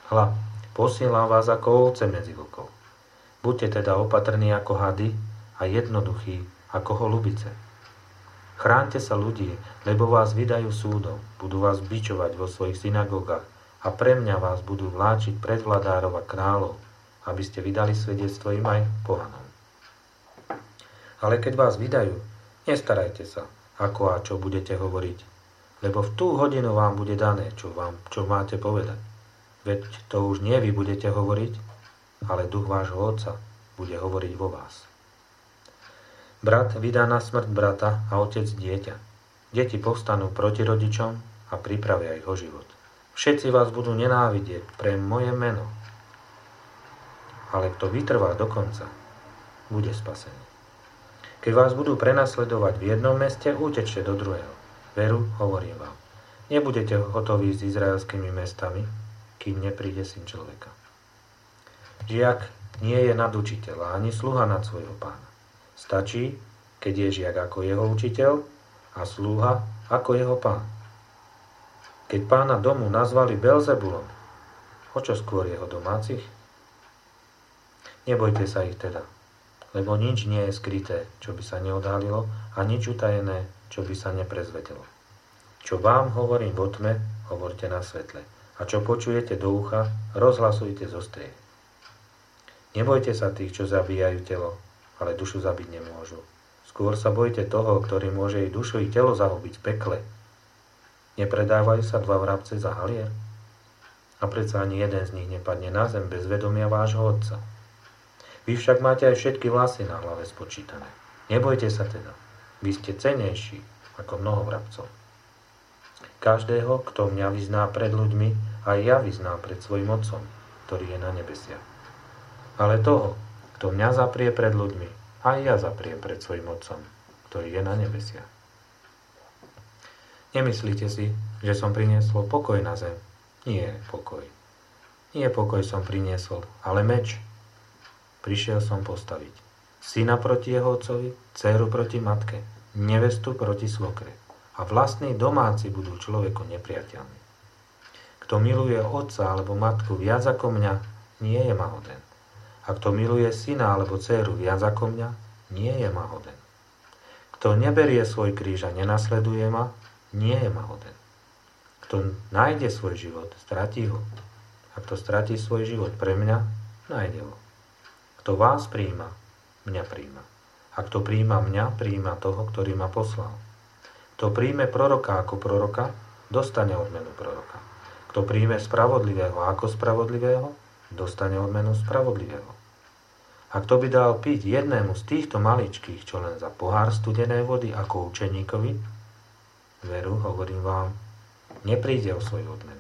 Hľa, posielam vás ako ovce medzi vlkov. Buďte teda opatrní ako hady a jednoduchí ako holubice. Chráňte sa ľudí, lebo vás vydajú súdom, budú vás bičovať vo svojich synagógach a pre mňa vás budú vláčiť pred vladárov a kráľov, aby ste vydali svedectvo im aj pohanom. Ale keď vás vydajú, nestarajte sa, ako a čo budete hovoriť, lebo v tú hodinu vám bude dané, čo máte povedať. Veď to už nie vy budete hovoriť, ale duch vášho Otca bude hovoriť vo vás. Brat vydá na smrť brata a otec dieťa. Deti povstanú proti rodičom a pripravia ich o život. Všetci vás budú nenávidieť pre moje meno. Ale kto vytrvá do konca, bude spasený. Keď vás budú prenasledovať v jednom meste, utečte do druhého. Veru, hovorím vám, nebudete hotoví s izraelskými mestami, kým nepríde Syn človeka. Žiak nie je nad učiteľa, ani sluha nad svojho pána. Stačí, keď je žiak ako jeho učiteľ a slúha ako jeho pán. Keď pána domu nazvali Belzebulom, o čo skôr jeho domácich? Nebojte sa ich teda, lebo nič nie je skryté, čo by sa neodhalilo, a nič utajené, čo by sa neprezvedelo. Čo vám hovorím vo tme, hovorte na svetle, a čo počujete do ucha, rozhlasujte zo strie. Nebojte sa tých, čo zabíjajú telo, ale dušu zabiť nemôžu. Skôr sa bojte toho, ktorý môže i dušu i telo zahubiť v pekle. Nepredávajú sa dva vrabce za halier? A predsa ani jeden z nich nepadne na zem bez vedomia vášho Otca. Vy však máte aj všetky vlasy na hlave spočítané. Nebojte sa teda, vy ste cennejší ako mnoho vrabcov. Každého, kto mňa vyzná pred ľuďmi, aj ja vyznám pred svojim Otcom, ktorý je na nebesiach. Ale toho, kto mňa zaprie pred ľuďmi, aj ja zapriem pred svojim Otcom, ktorý je na nebesiach. Nemyslíte si, že som priniesol pokoj na zem? Nie pokoj. Nie pokoj som priniesol, ale meč. Prišiel som postaviť syna proti jeho otcovi, dcéru proti matke, nevestu proti svokre. A vlastní domáci budú človeku nepriateľmi. Kto miluje otca alebo matku viac ako mňa, nie je ma hoden. A kto miluje syna alebo dcéru viac ako mňa, nie je ma hoden. Kto neberie svoj kríž a nenasleduje ma, nie je ma hoden. Kto nájde svoj život, stratí ho. A kto stratí svoj život pre mňa, nájde ho. Kto vás prijíma, mňa prijíma. A kto prijíma mňa, prijíma toho, ktorý ma poslal. Kto príjme proroka ako proroka, dostane odmenu proroka. Kto príjme spravodlivého ako spravodlivého, dostane odmenu spravodlivého. A kto by dal piť jednému z týchto maličkých, čo len za pohár studenej vody ako učeníkovi, veru, hovorím vám, nepríde o svoju odmenu.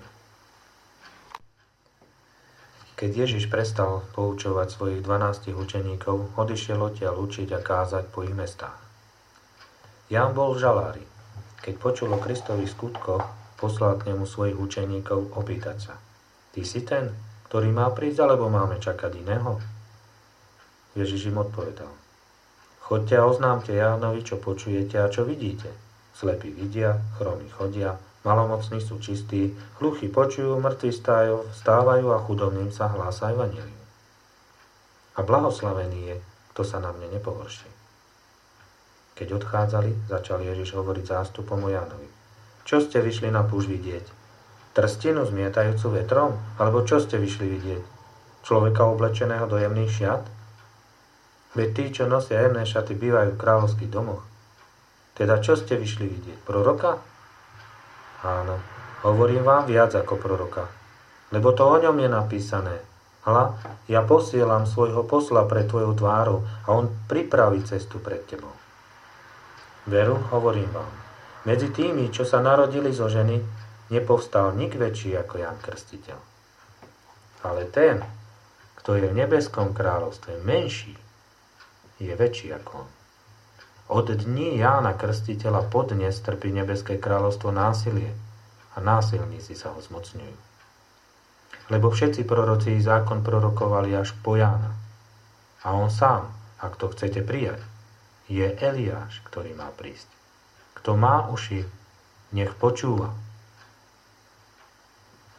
Keď Ježiš prestal poučovať svojich 12 učeníkov, odišiel odtiaľ učiť a kázať po ich mestách. Ján bol v žalári. Keď počul o Kristových skutkoch, poslal k nemu svojich učeníkov opýtať sa: Ty si ten, ktorý má prísť, alebo máme čakať iného? Ježiš im odpovedal: Choďte a oznámte Jánovi, čo počujete a čo vidíte. Slepí vidia, chromí chodia, malomocní sú čistí, hluchí počujú, mŕtvi stávajú a chudobným sa hlása evanjelium. A blahoslavený je, kto sa na mne nepohorší. Keď odchádzali, začal Ježiš hovoriť zástupom o Jánovi: Čo ste vyšli na púšť vidieť? Trstinu zmietajúcu vetrom? Alebo čo ste vyšli vidieť? Človeka oblečeného do jemných šiat? Veď tí, čo nosia jemné šaty, bývajú v kráľovských domoch. Teda čo ste vyšli vidieť? Proroka? Áno, hovorím vám viac ako proroka, lebo to o ňom je napísané. Hľa, ja posielam svojho posla pred tvojou tvárou a on pripraví cestu pred tebou. Veru, hovorím vám, medzi tými, čo sa narodili zo ženy, nepovstal nik väčší ako Ján Krstiteľ. Ale ten, kto je v nebeskom kráľovstve menší, je väčší ako on. Od dní Jána Krstiteľa podnes trpí nebeské kráľovstvo násilie a násilníci sa ho zmocňujú. Lebo všetci proroci i zákon prorokovali až po Jána. A on sám, ak to chcete prijať, je Eliáš, ktorý má prísť. Kto má uši, nech počúva.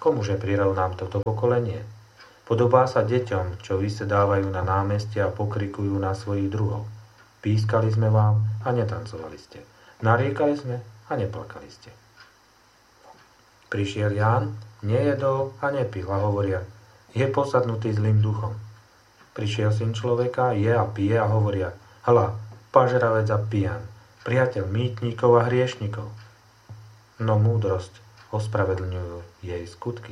Komuže prirovnám toto pokolenie? Podobá sa deťom, čo vysedávajú na námestie a pokrikujú na svojich druhov. Pískali sme vám a netancovali ste. Nariekali sme a neplakali ste. Prišiel Ján, nejedol a nepil a hovoria, je posadnutý zlým duchom. Prišiel syn človeka, je a pije a hovoria, hľa, pažravec a pijan, priateľ mýtnikov a hriešnikov. No múdrosť ospravedlňujú jej skutky.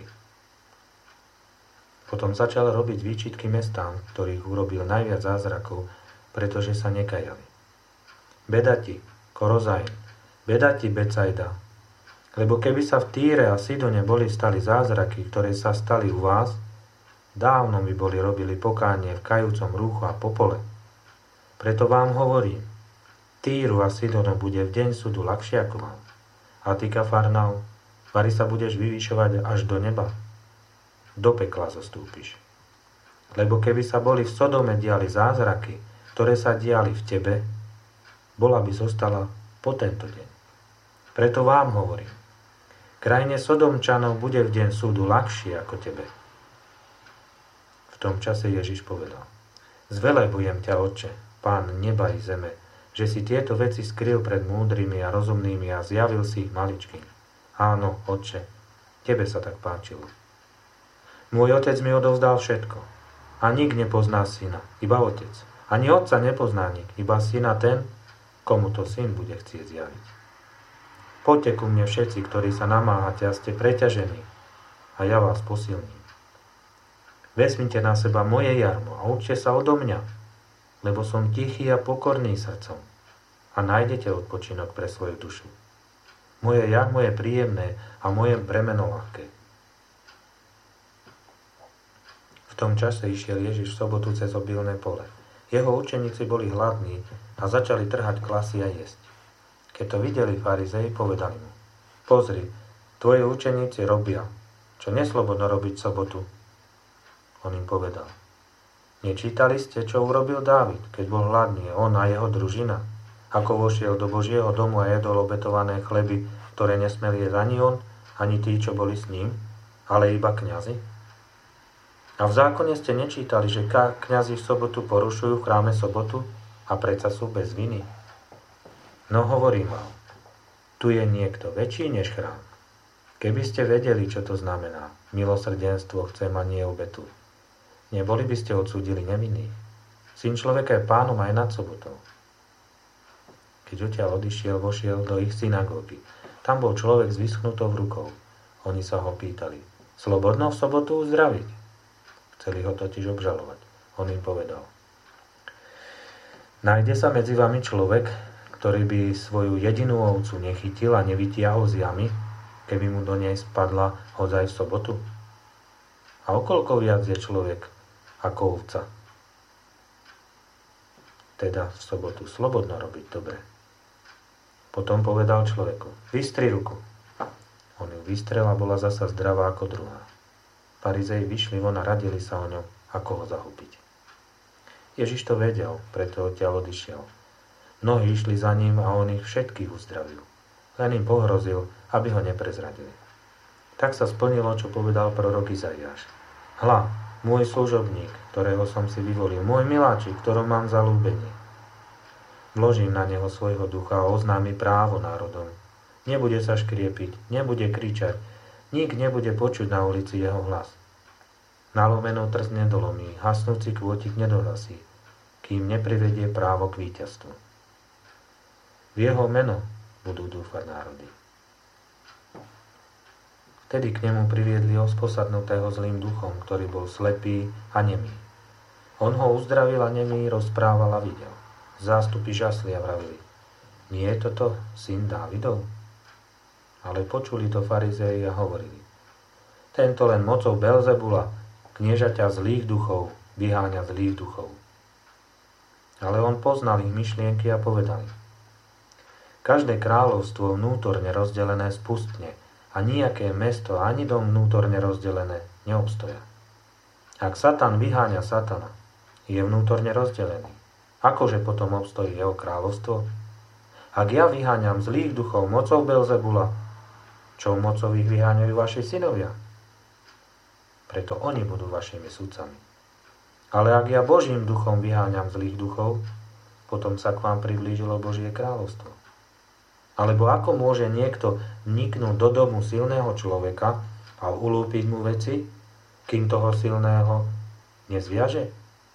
Potom začal robiť výčitky mestám, ktorých urobil najviac zázrakov, pretože sa nekajali. Beda ti, Korozain, beda ti, Becajda, lebo keby sa v Týre a Sidone boli stali zázraky, ktoré sa stali u vás, dávno by boli robili pokánie v kajúcom rúchu a popole. Preto vám hovorím, Týru a Sidonu bude v deň súdu ľahšie ako vám. A ty, Kafarnaum, vari sa budeš vyvyšovať až do neba. Do pekla zostúpiš. Lebo keby sa boli v Sodome diali zázraky, ktoré sa diali v tebe, bola by zostala po tento deň. Preto vám hovorím, krajine Sodomčanov bude v deň súdu ľahšie ako tebe. V tom čase Ježiš povedal, zvelebujem ťa, Otče, Pán neba i zeme, že si tieto veci skryl pred múdrymi a rozumnými a zjavil si ich maličkým. Áno, Otče, tebe sa tak páčilo. Môj otec mi odovzdal všetko. A nik nepozná syna, iba otec. Ani otca nepozná nik, iba syna ten, komu to syn bude chcieť zjaviť. Poďte ku mne všetci, ktorí sa namáhate a ste preťažení, a ja vás posilním. Vezmite na seba moje jarmo a učte sa odo mňa, lebo som tichý a pokorný srdcom a nájdete odpočinok pre svoju dušu. Moje jarmo je príjemné a moje bremeno ľahké. V tom čase išiel Ježiš v sobotu cez obilné pole. Jeho učeníci boli hladní a začali trhať klasy a jesť. Keď to videli farizei, povedali mu, pozri, tvoji učeníci robia, čo neslobodno robiť v sobotu. On im povedal, nečítali ste, čo urobil Dávid, keď bol hladný, on a jeho družina, ako vošiel do Božieho domu a jedol obetované chleby, ktoré nesmeli jesť ani on, ani tí, čo boli s ním, ale iba kňazi? A v zákone ste nečítali, že kňazi v sobotu porušujú v chráme sobotu a predsa sú bez viny? No hovorím vám, tu je niekto väčší než chrám. Keby ste vedeli, čo to znamená, milosrdenstvo chcem a nie obetu, neboli by ste odsúdili nevinných. Syn človeka je pánom aj nad sobotou. Keď odtiaľ odišiel, vošiel do ich synagógy. Tam bol človek s vyschnutou rukou. Oni sa ho pýtali, slobodno v sobotu uzdraviť? Chceli ho totiž obžalovať. On im povedal, nájde sa medzi vami človek, ktorý by svoju jedinú ovcu nechytil a nevytiahol z jamy, keby mu do nej spadla hodzaj v sobotu? A okoľko viac je človek ako ovca? Teda v sobotu slobodno robiť dobre. Potom povedal človeku, vystri ruku. On ju vystrel a bola zasa zdravá ako druhá. Farizei vyšli von a radili sa o ňom, ako ho zahubiť. Ježiš to vedel, preto odtiaľ odišiel. Mnohí išli za ním a on ich všetkých uzdravil. Len im pohrozil, aby ho neprezradili. Tak sa splnilo, čo povedal prorok Izaiáš. Hľa, môj služobník, ktorého som si vyvolil, môj miláčik, ktorom mám zaľúbenie. Vložím na neho svojho ducha a oznámi právo národom. Nebude sa škriepiť, nebude kričať, nik nebude počuť na ulici jeho hlas. Nalomenou trst nedolomí, hasnúci kvôtik nedohlasí, kým neprivedie právo k víťazstvu. V jeho meno budú dúfať národy. Vtedy k nemu priviedli osposadnutého zlým duchom, ktorý bol slepý a nemý. On ho uzdravil a nemý rozprával a videl. Zástupy žasli a vravili, nie je toto syn Dávidov? Ale počuli to farizei a hovorili, tento len mocou Belzebula, kniežaťa zlých duchov, vyháňa zlých duchov. Ale on poznal ich myšlienky a povedal im, každé kráľovstvo vnútorne rozdelené spustne a nijaké mesto ani dom vnútorne rozdelené neobstoja. Ak Satan vyháňa Satana, je vnútorne rozdelený. Akože potom obstojí jeho kráľovstvo? Ak ja vyháňam zlých duchov mocou Belzebula, čou mocou ich vyháňajú vaši synovia? preto oni budú vašimi sudcami. Ale ak ja Božím duchom vyháňam zlých duchov, potom sa k vám priblížilo Božie kráľovstvo. Alebo ako môže niekto vniknúť do domu silného človeka a ulúpiť mu veci, kým toho silného nezviaže?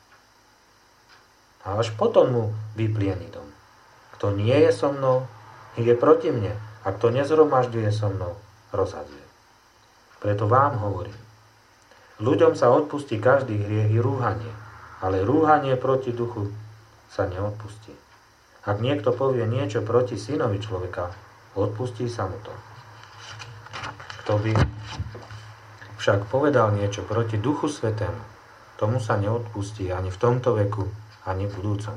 A až potom mu vyplieni dom. Kto nie je so mnou, je proti mne. A kto nezhromažďuje so mnou, rozhadzuje. Preto vám hovorím. Ľuďom sa odpustí každý hriech i rúhanie, ale rúhanie proti duchu sa neodpustí. Ak niekto povie niečo proti synovi človeka, odpustí sa mu to. Kto by však povedal niečo proti Duchu Svätému, tomu sa neodpustí ani v tomto veku, ani v budúcom.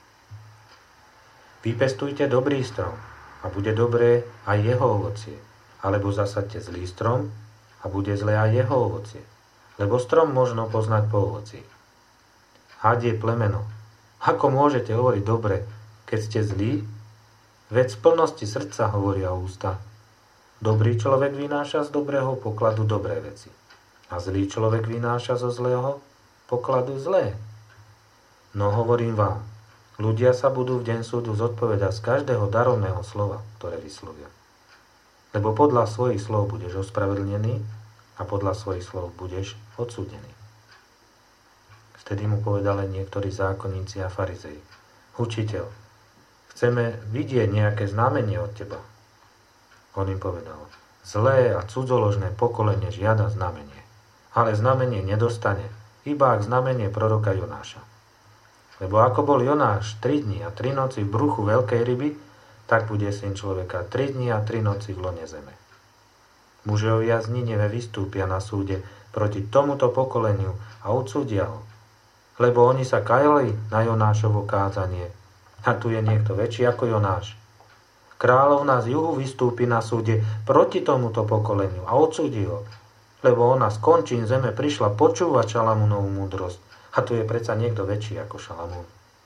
Vypestujte dobrý strom a bude dobré aj jeho ovocie, alebo zasaďte zlý strom a bude zlé aj jeho ovocie, lebo strom možno poznať po ovoci. Had je plemeno. Ako môžete hovoriť dobre, keď ste zlí? Veď z plnosti srdca hovoria ústa. Dobrý človek vynáša z dobrého pokladu dobré veci. A zlý človek vynáša zo zlého pokladu zlé. No hovorím vám, ľudia sa budú v deň súdu zodpovedať z každého darovného slova, ktoré vyslovia. Lebo podľa svojich slov budeš ospravedlnený a podľa svojich slov budeš odsúdený. Vtedy mu povedali niektorí zákonníci a farizei: Učiteľ, chceme vidieť nejaké znamenie od teba. On im povedal: Zlé a cudzoložné pokolenie žiada znamenie, ale znamenie nedostane, iba ak znamenie proroka Jonáša. Lebo ako bol Jonáš 3 dni a 3 noci v bruchu veľkej ryby, tak bude Syn človeka 3 dni a 3 noci v lone zeme. Mužovia z Nineve vystúpia na súde proti tomuto pokoleniu a odsúdia ho, lebo oni sa kajali na Jonášovo kázanie. A tu je niekto väčší ako Jonáš. Kráľovna z juhu vystúpi na súde proti tomuto pokoleniu a odsúdi ho, lebo ona z končín zeme prišla počúvať Šalamúnovú múdrosť. A tu je predsa niekto väčší ako Šalamún.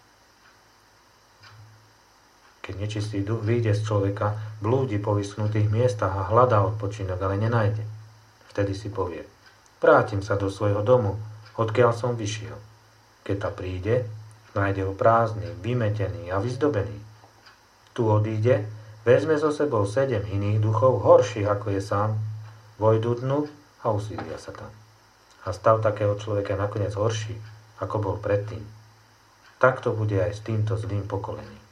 Keď nečistý duch vyjde z človeka, blúdi po vyschnutých miestach a hľadá odpočinok, ale nenájde. Vtedy si povie: Vrátim sa do svojho domu, odkiaľ som vyšiel. Keď ta príde, nájde ho prázdny, vymetený a vyzdobený. Tu odíde, vezme so sebou 7 iných duchov, horších ako je sám, vojdu dnu a usídlia sa tam. A stav takého človeka je nakoniec horší, ako bol predtým. Takto bude aj s týmto zlým pokolením.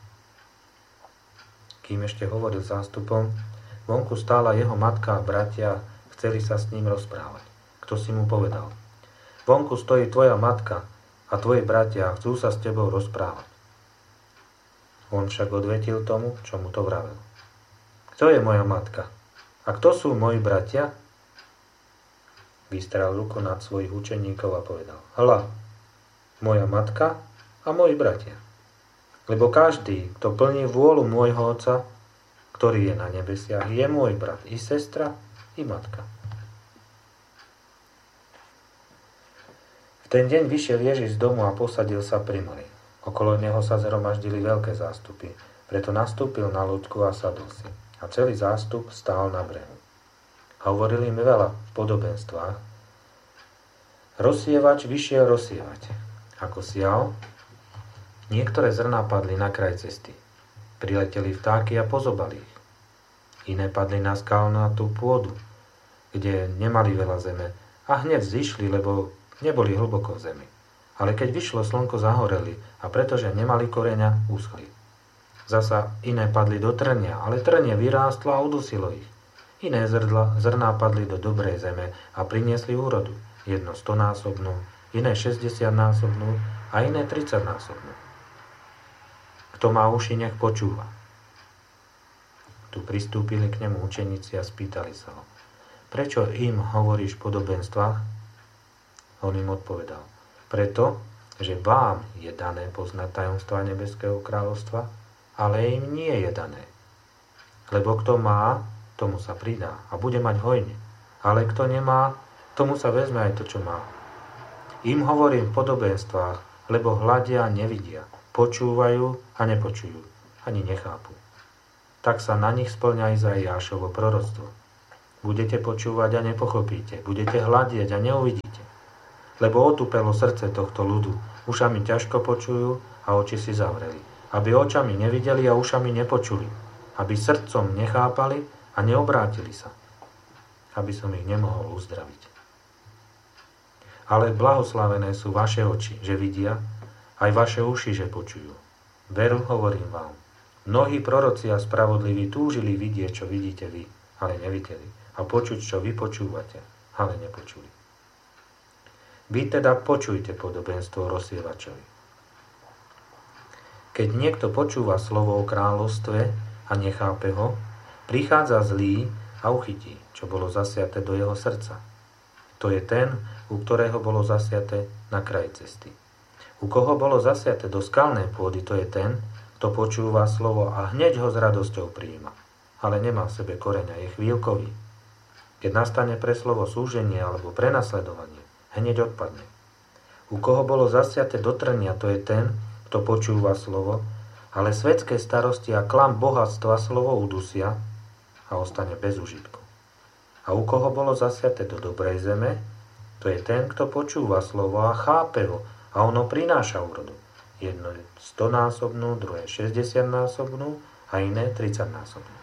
Kým ešte hovoril zástupom, vonku stála jeho matka a bratia, chceli sa s ním rozprávať. Kto si mu povedal: Vonku stojí tvoja matka a tvoji bratia chcú sa s tebou rozprávať. On však odvetil tomu, čo mu to vravel: Kto je moja matka? A kto sú moji bratia? Vystrel ruku nad svojich učeníkov a povedal: Hľa, moja matka a moji bratia. Lebo každý, kto plní vôľu môjho Otca, ktorý je na nebesiach, je môj brat i sestra i matka. V ten deň vyšiel Ježiš z domu a posadil sa pri mori. Okolo neho sa zhromaždili veľké zástupy, preto nastúpil na loďku a sadol si. A celý zástup stál na brehu. A hovoril im veľa v podobenstvách. Rozsievač vyšiel rozsievať. Ako sial, niektoré zrná padli na kraj cesty. Prileteli vtáky a pozobali ich. Iné padli na skalnatú pôdu, kde nemali veľa zeme a hneď zišli, lebo neboli hlboko v zemi. Ale keď vyšlo slnko, zahoreli a pretože nemali koreňa, uschli. Zasa iné padli do trnia, ale trnie vyrástlo a udusilo ich. Iné zrná padli do dobrej zeme a priniesli úrodu. Jedno 100-násobnú, iné 60-násobnú a iné 30-násobnú. Kto má uši, nech počúva. Tu pristúpili k nemu učeníci a spýtali sa ho: Prečo im hovoríš v podobenstvách? On im odpovedal: Preto, že vám je dané poznať tajomstvá nebeského kráľovstva, ale im nie je dané. Lebo kto má, tomu sa pridá a bude mať hojne. Ale kto nemá, tomu sa vezme aj to, čo má. Im hovorím v podobenstvách, lebo hľadia a nevidia, počúvajú a nepočujú, ani nechápu. Tak sa na nich spĺňa Izaiášovo proroctvo. Budete počúvať a nepochopíte. Budete hľadieť a neuvidíte. Lebo otupelo srdce tohto ľudu. Ušami ťažko počujú a oči si zavreli. Aby očami nevideli a ušami nepočuli. Aby srdcom nechápali a neobrátili sa. Aby som ich nemohol uzdraviť. Ale blahoslavené sú vaše oči, že vidia, aj vaše uši, že počujú. Veru, hovorím vám. Mnohí proroci a spravodliví túžili vidieť, čo vidíte vy, ale nevideli. A počuť, čo vy počúvate, ale nepočuli. Vy teda počujte podobenstvo o rozsievačovi. Keď niekto počúva slovo o kráľovstve a nechápe ho, prichádza zlý a uchytí, čo bolo zasiaté do jeho srdca. To je ten, u ktorého bolo zasiaté na kraji cesty. U koho bolo zasiaté do skalnej pôdy, to je ten, kto počúva slovo a hneď ho s radosťou prijíma, ale nemá v sebe koreňa, je chvíľkový. Keď nastane pre slovo súženie alebo prenasledovanie, hneď odpadne. U koho bolo zasiaté do trnia, to je ten, kto počúva slovo, ale svetské starosti a klam bohatstva slovo udusia a ostane bez užitku. A u koho bolo zasiaté do dobrej zeme, to je ten, kto počúva slovo a chápe ho a ono prináša úrodu. Jedno je 100-násobnú, druhé 60-násobnú a iné 30-násobnú.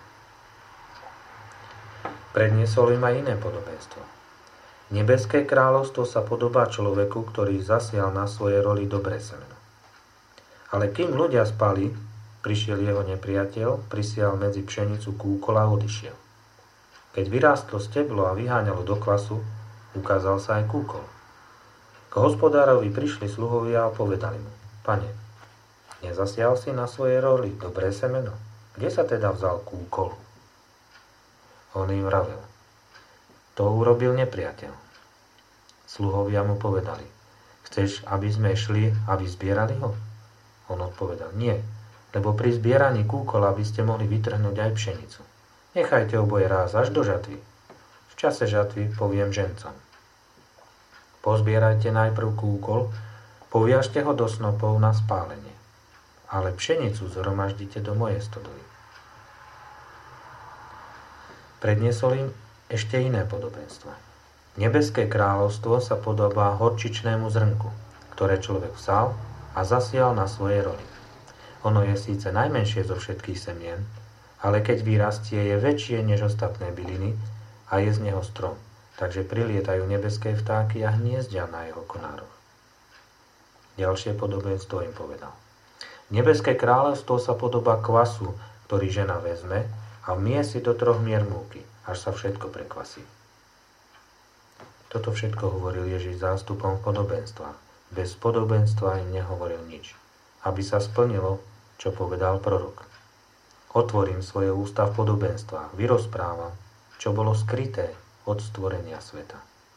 Predniesol im aj iné podobenstvo. Nebeské kráľovstvo sa podobá človeku, ktorý zasial na svoje roli dobré semeno. Ale kým ľudia spali, prišiel jeho nepriateľ, prisial medzi pšenicu kúkol a odišiel. Keď vyrástlo steblo a vyháňalo do klasu, ukázal sa aj kúkol. K hospodárovi prišli sluhovia a povedali mu: Pane, nezasial si na svojej roli dobré semeno? Kde sa teda vzal kúkol? On im vravel: To urobil nepriateľ. Sluhovia mu povedali: Chceš, aby sme šli a vyzbierali ho? On odpovedal: Nie, lebo pri zbieraní kúkola by ste mohli vytrhnúť aj pšenicu. Nechajte oboje ráz až do žatvy. V čase žatvy poviem žencom: Pozbierajte najprv kúkol, poviažte ho do snopov na spálenie, ale pšenicu zhromaždite do mojej stodoly. Predniesol im ešte iné podobenstvo. Nebeské kráľovstvo sa podobá horčičnému zrnku, ktoré človek vzal a zasial na svojej roli. Ono je síce najmenšie zo všetkých semien, ale keď vyrastie, je väčšie než ostatné byliny a je z neho strom, takže prilietajú nebeské vtáky a hniezdia na jeho konároch. Ďalšie podobenstvo im povedal. Nebeské kráľovstvo sa podobá kvasu, ktorý žena vezme a vmie si do 3 mier múky, až sa všetko prekvasí. Toto všetko hovoril Ježiš zástupom v podobenstvách. Bez podobenstva im nehovoril nič, aby sa splnilo, čo povedal prorok. Otvorím svoje ústa v podobenstvách, vyrozprávam, čo bolo skryté od stvorenia sveta.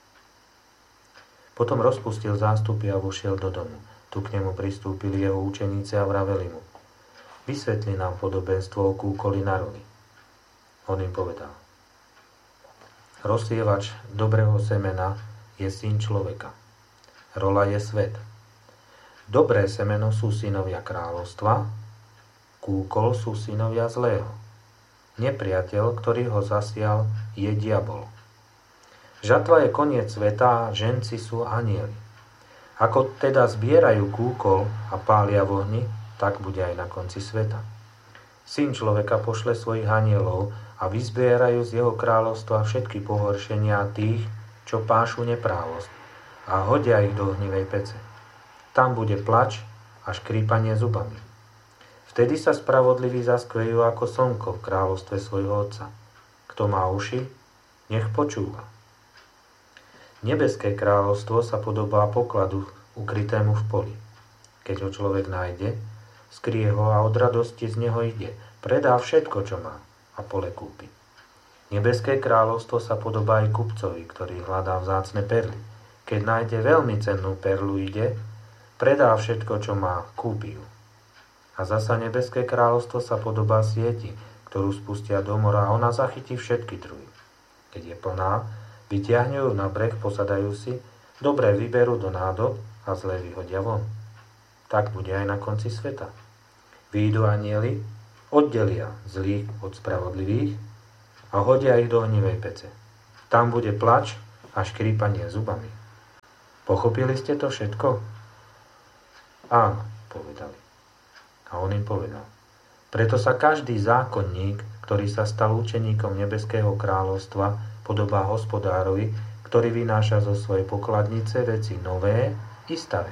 Potom rozpustil zástupy a vošiel do domu. Tu k nemu pristúpili jeho učeníci a vraveli mu: Vysvetli nám podobenstvo o kúkoli na roli. On im povedal: Rozsievač dobrého semena je syn človeka. Rola je svet. Dobré semeno sú synovia kráľovstva, kúkol sú synovia zlého. Nepriateľ, ktorý ho zasial, je diabol. Žatva je koniec sveta a ženci sú anjeli. Ako teda zbierajú kúkol a pália v ohni, tak bude aj na konci sveta. Syn človeka pošle svojich anjelov a vyzbierajú z jeho kráľovstva všetky pohoršenia tých, čo pášu neprávosť, a hodia ich do ohnivej pece. Tam bude plač a škrípanie zubami. Vtedy sa spravodliví zaskvejú ako slnko v kráľovstve svojho Otca. Kto má uši, nech počúva. Nebeské kráľovstvo sa podobá pokladu ukrytému v poli. Keď ho človek nájde, skrie ho a od radosti z neho ide, predá všetko, čo má, a pole kúpi. Nebeské kráľovstvo sa podobá aj kupcovi, ktorý hľadá vzácne perly. Keď nájde veľmi cennú perlu, ide, predá všetko, čo má, kúpi ju. A zasa nebeské kráľovstvo sa podobá sieti, ktorú spustia do mora a ona zachytí všetky druhy. Keď je plná, vytiahnu ju na breh, posadajú si, dobre vyberú do nádob a zlé vyhodia von. Tak bude aj na konci sveta. Výjdu anjeli, oddelia zlých od spravodlivých a hodia ich do ohnivej pece. Tam bude plač a škrípanie zubami. Pochopili ste to všetko? Áno, povedali. A on im povedal: preto sa každý zákonník, ktorý sa stal učeníkom nebeského kráľovstva, podobá hospodárovi, ktorý vynáša zo svojej pokladnice veci nové i staré.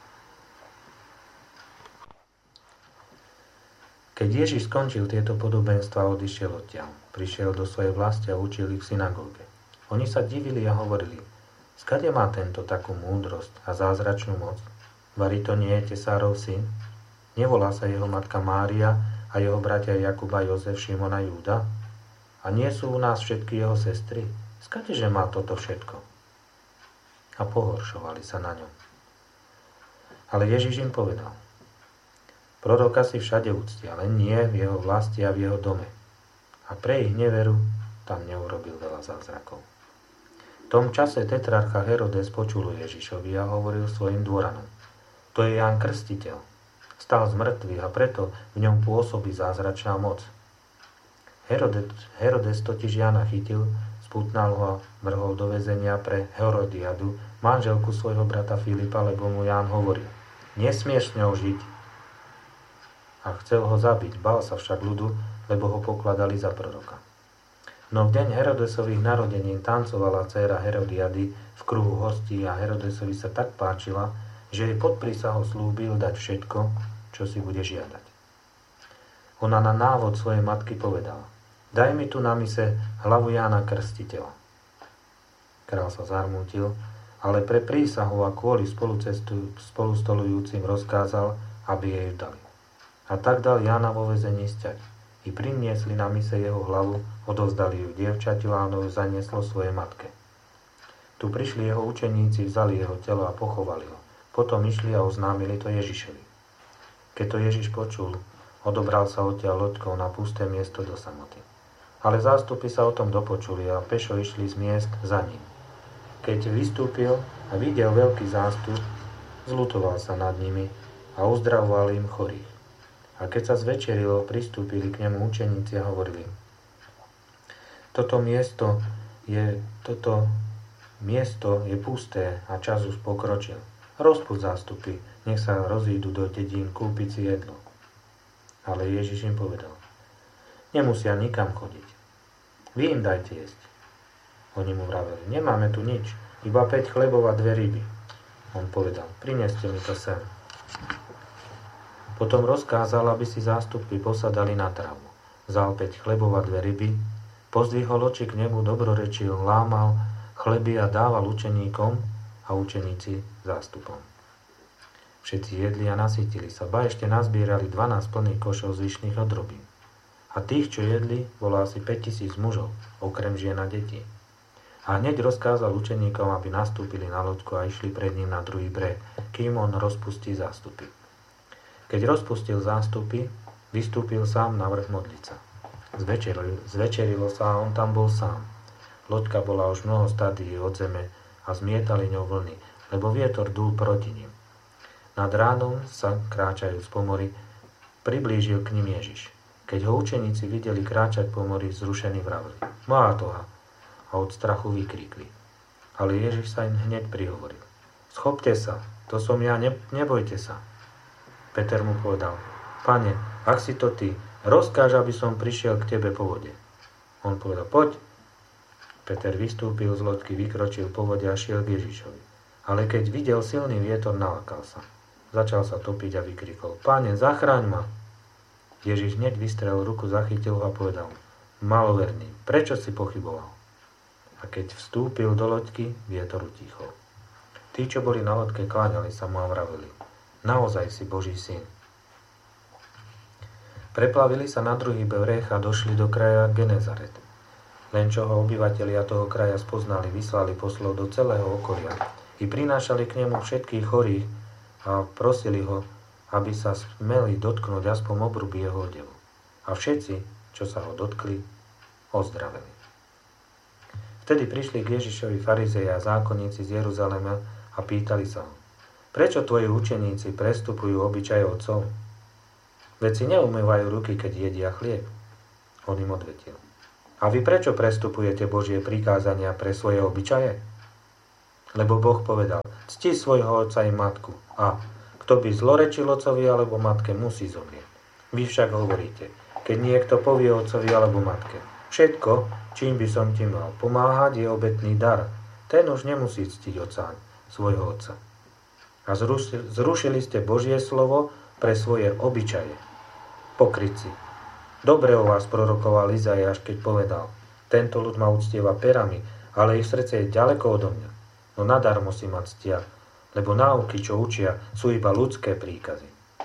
Keď Ježiš skončil tieto podobenstva, odišiel odtiaľ. Prišiel do svojej vlasti a učil ich v synagóge. Oni sa divili a hovorili: skade má tento takú múdrosť a zázračnú moc? Vari to nie je Tesárov syn? Nevolá sa jeho matka Mária a jeho bratia Jakub a Jozef, Šimon a Júda? A nie sú u nás všetky jeho sestry? Skadeže má toto všetko? A pohoršovali sa na ňom. Ale Ježiš im povedal: proroka si všade uctia, len nie v jeho vlasti a v jeho dome. A pre ich neveru tam neurobil veľa zázrakov. V tom čase tetrarcha Herodes počul Ježišovi a hovoril svojim dvoranom: to je Ján Krstiteľ. Stal z mŕtvych a preto v ňom pôsobí zázračná moc. Herodes totiž Jána chytil, spútnal ho a vrhol do väzenia pre Herodiadu, manželku svojho brata Filipa, lebo mu Ján hovoril: nesmieš s ňou žiť. A chcel ho zabiť, bál sa však ľudu, lebo ho pokladali za proroka. No v deň Herodesových narodenín tancovala dcéra Herodiady v kruhu hostí a Herodesovi sa tak páčila, že jej pod prísahou slúbil dať všetko, čo si bude žiadať. Ona na návod svojej matky povedala: daj mi tu na mise hlavu Jána Krstiteľa. Král sa zarmútil, ale pre prísahu a kvôli spolustolujúcim rozkázal, aby jej dali. A tak dal Jána vo väzení sťať. I priniesli na mise jeho hlavu, odovzdali ju dievčaťu a ono ju zanieslo svojej matke. Tu prišli jeho učeníci, vzali jeho telo a pochovali ho. Potom išli a oznámili to Ježišovi. Keď to Ježiš počul, odobral sa odtiaľ loďkou na pusté miesto do samoty. Ale zástupy sa o tom dopočuli a pešo išli z miest za ním. Keď vystúpil a videl veľký zástup, zľutoval sa nad nimi a uzdravoval im chorých. A keď sa zvečerilo, pristúpili k nemu učeníci a hovorili: toto miesto je pusté a čas už pokročil. Rozpúšť zástupy, nech sa rozídu do dedín kúpiť si jedlo. Ale Ježiš im povedal: nemusia nikam chodiť. Vy im dajte jesť. Oni mu vraveli: nemáme tu nič, iba 5 chlebov a 2 ryby. On povedal: prineste mi to sem. Potom rozkázal, aby si zástupy posadali na trávu. Vzal 5 chlebov a 2 ryby, pozdvihol oči k nebu, dobrorečil, lámal chleby a dával učeníkom a učeníci zástupom. Všetci jedli a nasýtili sa, ba ešte nazbierali 12 plných košov zvyšných odrobín. A tých, čo jedli, bolo asi 5000 mužov, okrem žien a detí. A hneď rozkázal učeníkom, aby nastúpili na loďku a išli pred ním na druhý breh, kým on rozpustí zástupy. Keď rozpustil zástupy, vystúpil sám na vrch modliť sa. Zvečerilo sa a on tam bol sám. Loďka bola už mnoho stádií od zeme a zmietali ňou vlny, lebo vietor dúl proti nim. Nad ránom sa, kráčajúc po mori, priblížil k nim Ježiš. Keď ho učeníci videli kráčať po mori, zrušení vraveli: Mátoha! A od strachu vykríkli. Ale Ježiš sa im hneď prihovoril: Schopte sa, to som ja, nebojte sa. Peter mu povedal: Pane, ak si to ty, rozkáž, aby som prišiel k tebe po vode. On povedal: Poď. Peter vystúpil z loďky, vykročil po vode a šiel k Ježišovi. Ale keď videl silný vietor, nalakal sa. Začal sa topiť a vykrikol: Pane, zachráň ma! Ježiš hneď vystrel ruku, zachytil ho a povedal: Maloverný, prečo si pochyboval? A keď vstúpil do loďky, vietor utichol. Tí, čo boli na loďke, kláňali sa mu a vraveli: Naozaj si Boží syn. Preplavili sa na druhý breh a došli do kraja Genezaret. Len čo ho obyvatelia toho kraja spoznali, vyslali poslov do celého okolia i prinášali k nemu všetkých chorých a prosili ho, aby sa smeli dotknúť aspoň obruby jeho odevu. A všetci, čo sa ho dotkli, ozdraveli. Vtedy prišli k Ježišovi farizeji a zákonníci z Jeruzalema a pýtali sa ho: Prečo tvoji učeníci prestupujú obyčaj otcov? Veď si neumývajú ruky, keď jedia chlieb. On im odvetil: A vy prečo prestupujete Božie prikázania pre svoje obyčaje? Lebo Boh povedal, cti svojho otca i matku. A kto by zlorečil otcovi alebo matke, musí zomrieť. Vy však hovoríte, keď niekto povie otcovi alebo matke, všetko, čím by som ti mal pomáhať, je obetný dar. Ten už nemusí ctiť otca, svojho otca. A zrušili ste Božie slovo pre svoje obyčaje. Pokrytci. Dobre o vás prorokoval Izaiáš, keď povedal, tento ľud ma uctieva perami, ale ich srdce je ďaleko odo mňa. No nadarmo si ma ctia, lebo náuky, čo učia, sú iba ľudské príkazy.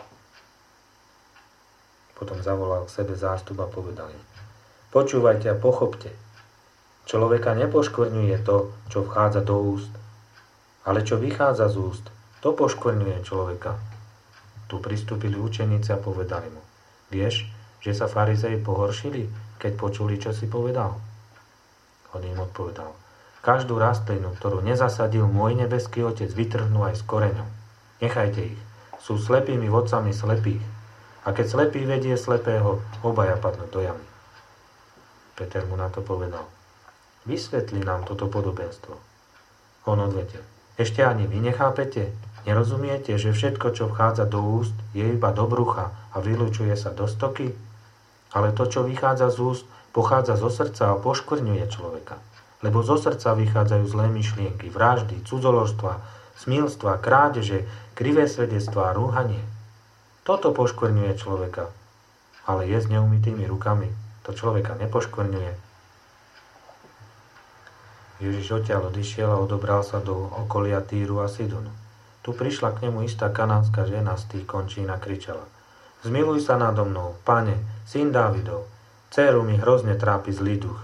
Potom zavolal k sebe zástup a povedal im, počúvajte a pochopte. Človeka nepoškvrňuje to, čo vchádza do úst, ale čo vychádza z úst, to poškvrňuje človeka. Tu pristúpili učeníci a povedali mu, vieš, že sa farizei pohoršili, keď počuli, čo si povedal? On im odpovedal, každú rastlinu, ktorú nezasadil môj nebeský Otec, vytrhnú aj s koreňom. Nechajte ich, sú slepými vodcami slepých. A keď slepý vedie slepého, obaja padnú do jamy. Peter mu na to povedal, vysvetli nám toto podobenstvo. On odvetil, ešte ani vy nechápete? Nerozumiete, že všetko, čo vchádza do úst, je iba do brucha a vylučuje sa do stoky? Ale to, čo vychádza z úst, pochádza zo srdca a poškvrňuje človeka. Lebo zo srdca vychádzajú zlé myšlienky, vraždy, cudzoložstva, smilstva, krádeže, krivé svedectvá a rúhanie. Toto poškvrňuje človeka. Ale je s neumytými rukami. To človeka nepoškvrňuje. Ježiš odtiaľ odišiel a odobral sa do okolia Týru a Sidonu. Tu prišla k nemu istá kanánska žena z tých končín a kričala, zmiluj sa nado mnou, Pane, syn Dávidov, dcéru mi hrozne trápi zlý duch.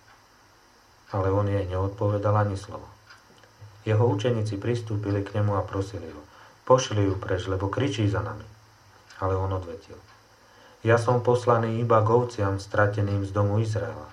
Ale on jej neodpovedal ani slovo. Jeho učeníci pristúpili k nemu a prosili ho, pošli ju preč, lebo kričí za nami. Ale on odvetil, ja som poslaný iba k ovciam strateným z domu Izraela.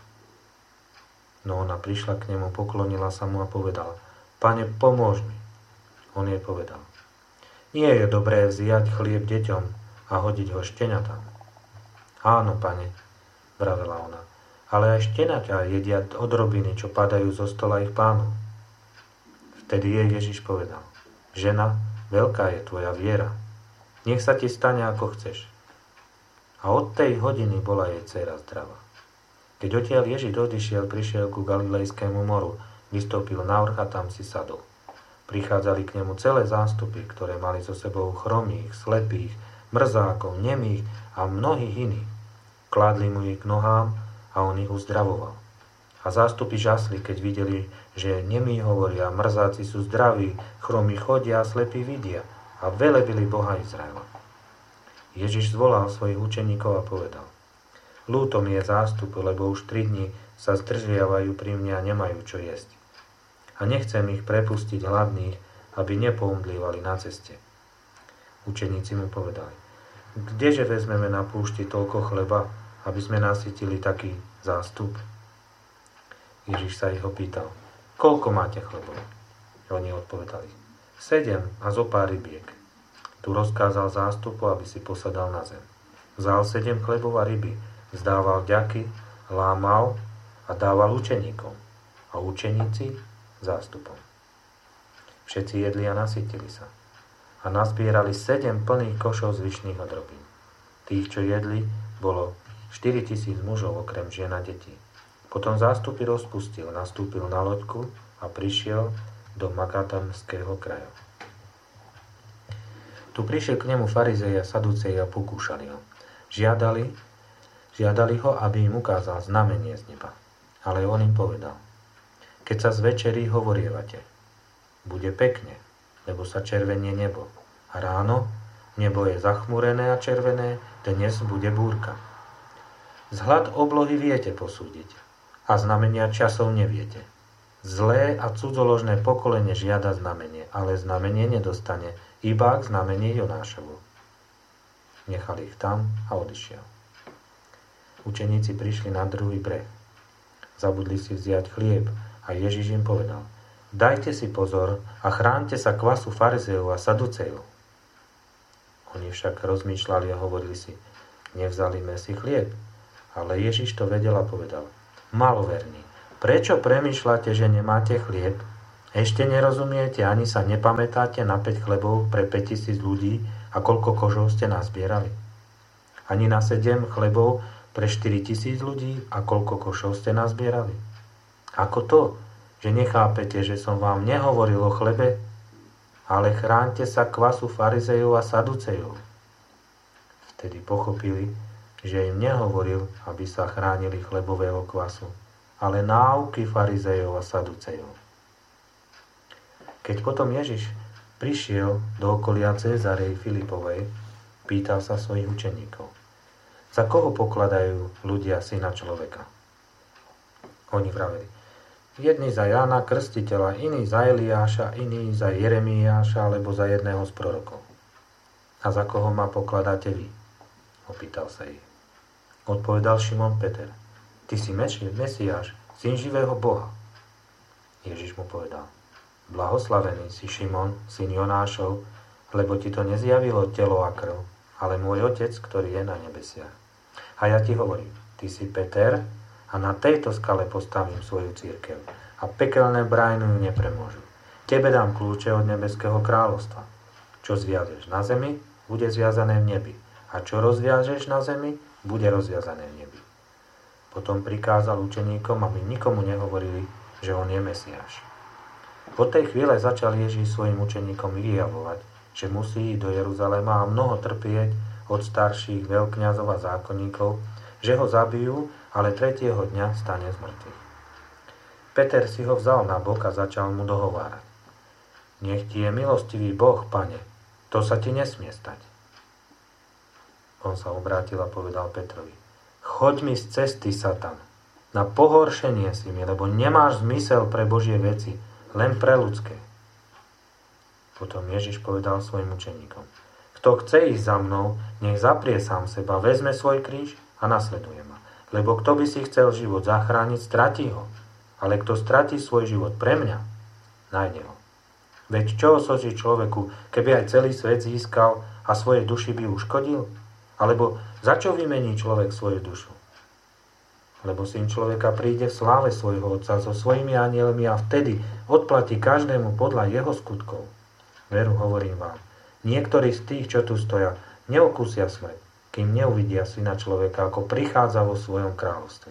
No ona prišla k nemu, poklonila sa mu a povedala, Pane, pomôž mi. On jej povedal, nie je dobré vziať chlieb deťom a hodiť ho šteniatám. Áno, Pane, vravela ona, ale aj šteniatá jedia odrobiny, čo padajú zo stola ich pánov. Vtedy jej Ježiš povedal, žena, veľká je tvoja viera, nech sa ti stane ako chceš. A od tej hodiny bola jej dcéra zdravá. Keď odtiaľ Ježiš odišiel, prišiel ku Galilejskému moru, vystúpil na vrch a tam si sadol. Prichádzali k nemu celé zástupy, ktoré mali so sebou chromých, slepých, mrzákov, nemých a mnohých iných. Kládli mu ich k nohám a on ich uzdravoval. A zástupy žasli, keď videli, že nemí hovoria, mrzáci sú zdraví, chromí chodia a slepí vidia a velebili Boha Izraela. Ježiš zvolal svojich učeníkov a povedal, ľúto mi je zástupu, lebo už 3 dni sa zdržiavajú pri mne a nemajú čo jesť. A nechcem ich prepustiť hladných, aby nepoumdlívali na ceste. Učeníci mu povedali, kdeže vezmeme na púšti toľko chleba, aby sme nasytili taký zástup? Ježiš sa ich opýtal, koľko máte chlebov? Oni odpovedali, 7 a zo pár rybiek. Tu rozkázal zástupu, aby si posadal na zem. Vzal 7 chlebov a ryby, vzdával vďaky, lámal a dával učeníkom. A učeníci zástupom. Všetci jedli a nasytili sa. A nazbierali 7 plných košov zvyšných odrobín. Tých, čo jedli, bolo 4000 mužov okrem žien a detí. Potom zástupy rozpustil, nastúpil na loďku a prišiel do Magadanského kraja. Tu prišiel k nemu farizei a saduceji a pokúšali ho. Žiadali ho, aby im ukázal znamenie z neba. Ale on im povedal, keď sa zvečerí hovorievate, bude pekne, lebo sa červenie nebo. A ráno nebo je zachmurené a červené, dnes bude búrka. Vzhľad oblohy viete posúdiť a znamenia časov neviete. Zlé a cudzoložné pokolenie žiada znamenie, ale znamenie nedostane, iba k znamenie Jonášovu. Nechal ich tam a odišiel. Učeníci prišli na druhý breh. Zabudli si vziať chlieb a Ježiš im povedal, dajte si pozor a chránte sa kvasu farizejov a saducejov. Oni však rozmýšľali a hovorili si, nevzali sme si chlieb. Ale Ježiš to vedel a povedal, Maloverní, prečo premýšľate, že nemáte chlieb? Ešte nerozumiete, ani sa nepamätáte na 5 chlebov pre 5000 ľudí a koľko kožov ste nazbierali? Ani na 7 chlebov pre 4000 ľudí a koľko košov ste nazbierali? Ako to, že nechápete, že som vám nehovoril o chlebe, ale chránte sa kvasu farizejov a saducejov? Vtedy pochopili, že im nehovoril, aby sa chránili chlebového kvasu, ale náuky farizejov a saducejov. Keď potom Ježiš prišiel do okolia Cézarei Filipovej, pýtal sa svojich učeníkov: za koho pokladajú ľudia Syna človeka? Oni vraveli: jedni za Jána Krstiteľa, iní za Eliáša, iní za Jeremiáša alebo za jedného z prorokov. A za koho ma pokladáte vy? Opýtal sa ich. Odpovedal Šimon Peter: ty si Mesiáš, syn živého Boha. Ježiš mu povedal: blahoslavený si Šimon, syn Jonášov, lebo ti to nezjavilo telo a krv, ale môj Otec, ktorý je na nebesiach. A ja ti hovorím, ty si Peter a na tejto skale postavím svoju cirkev a pekelné brány ju nepremôžu. Tebe dám kľúče od nebeského kráľovstva. Čo zviažeš na zemi, bude zviazané v nebi. A čo rozviažeš na zemi, bude rozviazané v nebi. Potom prikázal učeníkom, aby nikomu nehovorili, že on je Mesiáš. Po tej chvíle začal Ježíš svojim učeníkom vyjavovať, že musí ísť do Jeruzalema a mnoho trpieť od starších veľkňazov a zákonníkov, že ho zabijú, ale 3. dňa stane z mŕtvych. Peter si ho vzal na bok a začal mu dohovárať: nech ti je milostivý Boh, Pane, to sa ti nesmie stať. On sa obrátil a povedal Petrovi: choď mi z cesty, Satan, na pohoršenie si mi, lebo nemáš zmysel pre Božie veci, len pre ľudské. Potom Ježiš povedal svojim učeníkom: kto chce ísť za mnou, nech zaprie sám seba, vezme svoj kríž a nasleduje ma. Lebo kto by si chcel život zachrániť, stratí ho. Ale kto stratí svoj život pre mňa, nájde ho. Veď čo osoží človeku, keby aj celý svet získal a svojej duši by uškodil? Alebo za čo vymení človek svoju dušu? Lebo Syn človeka príde v sláve svojho Otca so svojimi anielmi a vtedy odplatí každému podľa jeho skutkov. Veru, hovorím vám, niektorí z tých, čo tu stoja, neokúsia smrť, kým neuvidia Syna človeka, ako prichádza vo svojom kráľovstve.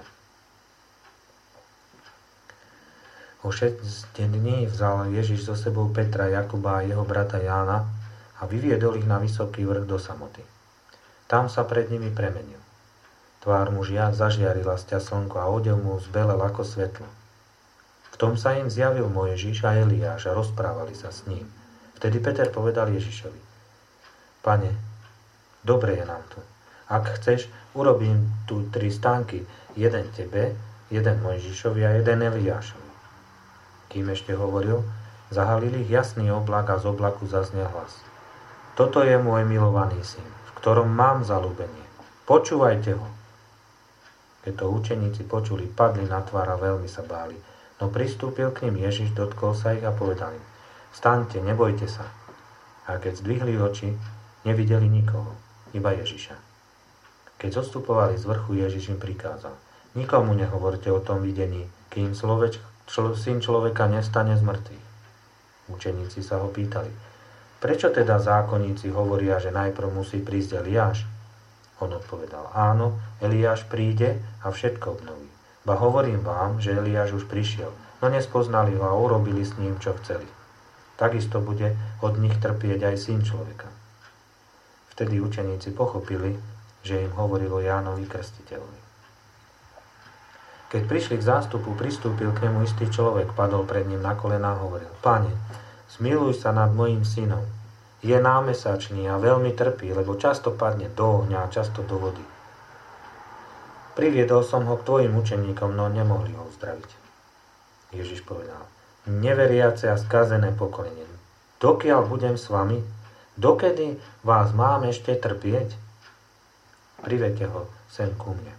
O 6 dní vzal Ježiš so sebou Petra, Jakuba a jeho brata Jána a vyviedol ich na vysoký vrch do samoty. Tam sa pred nimi premenil. Tvár mu zažiarila sťa slnko a odev mu zbelel ako svetlo. V tom sa im zjavil Mojžiš a Eliáš a rozprávali sa s ním. Vtedy Peter povedal Ježišovi: Pane, dobre je nám tu. Ak chceš, urobím tu 3 stánky, jeden tebe, jeden Mojžišovi a jeden Eliášovi. Kým ešte hovoril, zahalil ich jasný oblak a z oblaku zaznel hlas: Toto je môj milovaný syn, v ktorom mám zaľúbenie. Počúvajte ho. Keď to učeníci počuli, padli na tvár a veľmi sa báli. No pristúpil k nim Ježiš, dotkol sa ich a povedal im: Vstaňte, nebojte sa. A keď zdvihli oči, nevideli nikoho, iba Ježiša. Keď zostupovali z vrchu, Ježiš im prikázal: Nikomu nehovorte o tom videní, kým Syn človeka nestane z mŕtvych. Učeníci sa ho pýtali: Prečo teda zákonníci hovoria, že najprv musí prísť Eliáš? On odpovedal: Áno, Eliáš príde a všetko obnoví. Ba hovorím vám, že Eliáš už prišiel, no nespoznali ho a urobili s ním, čo chceli. Takisto bude od nich trpieť aj Syn človeka. Vtedy učeníci pochopili, že im hovoril o Jánovi Krstiteľovi. Keď prišli k zástupu, pristúpil k nemu istý človek, padol pred ním na kolená a hovoril: Pane, zmiluj sa nad mojím synom. Je námesačný a veľmi trpí, lebo často padne do ohňa a často do vody. Priviedol som ho k tvojim učeníkom, no nemohli ho uzdraviť. Ježiš povedal: Neveriace a skazené pokolenie, dokiaľ budem s vami, dokedy vás mám ešte trpieť? Privedte ho sem ku mne.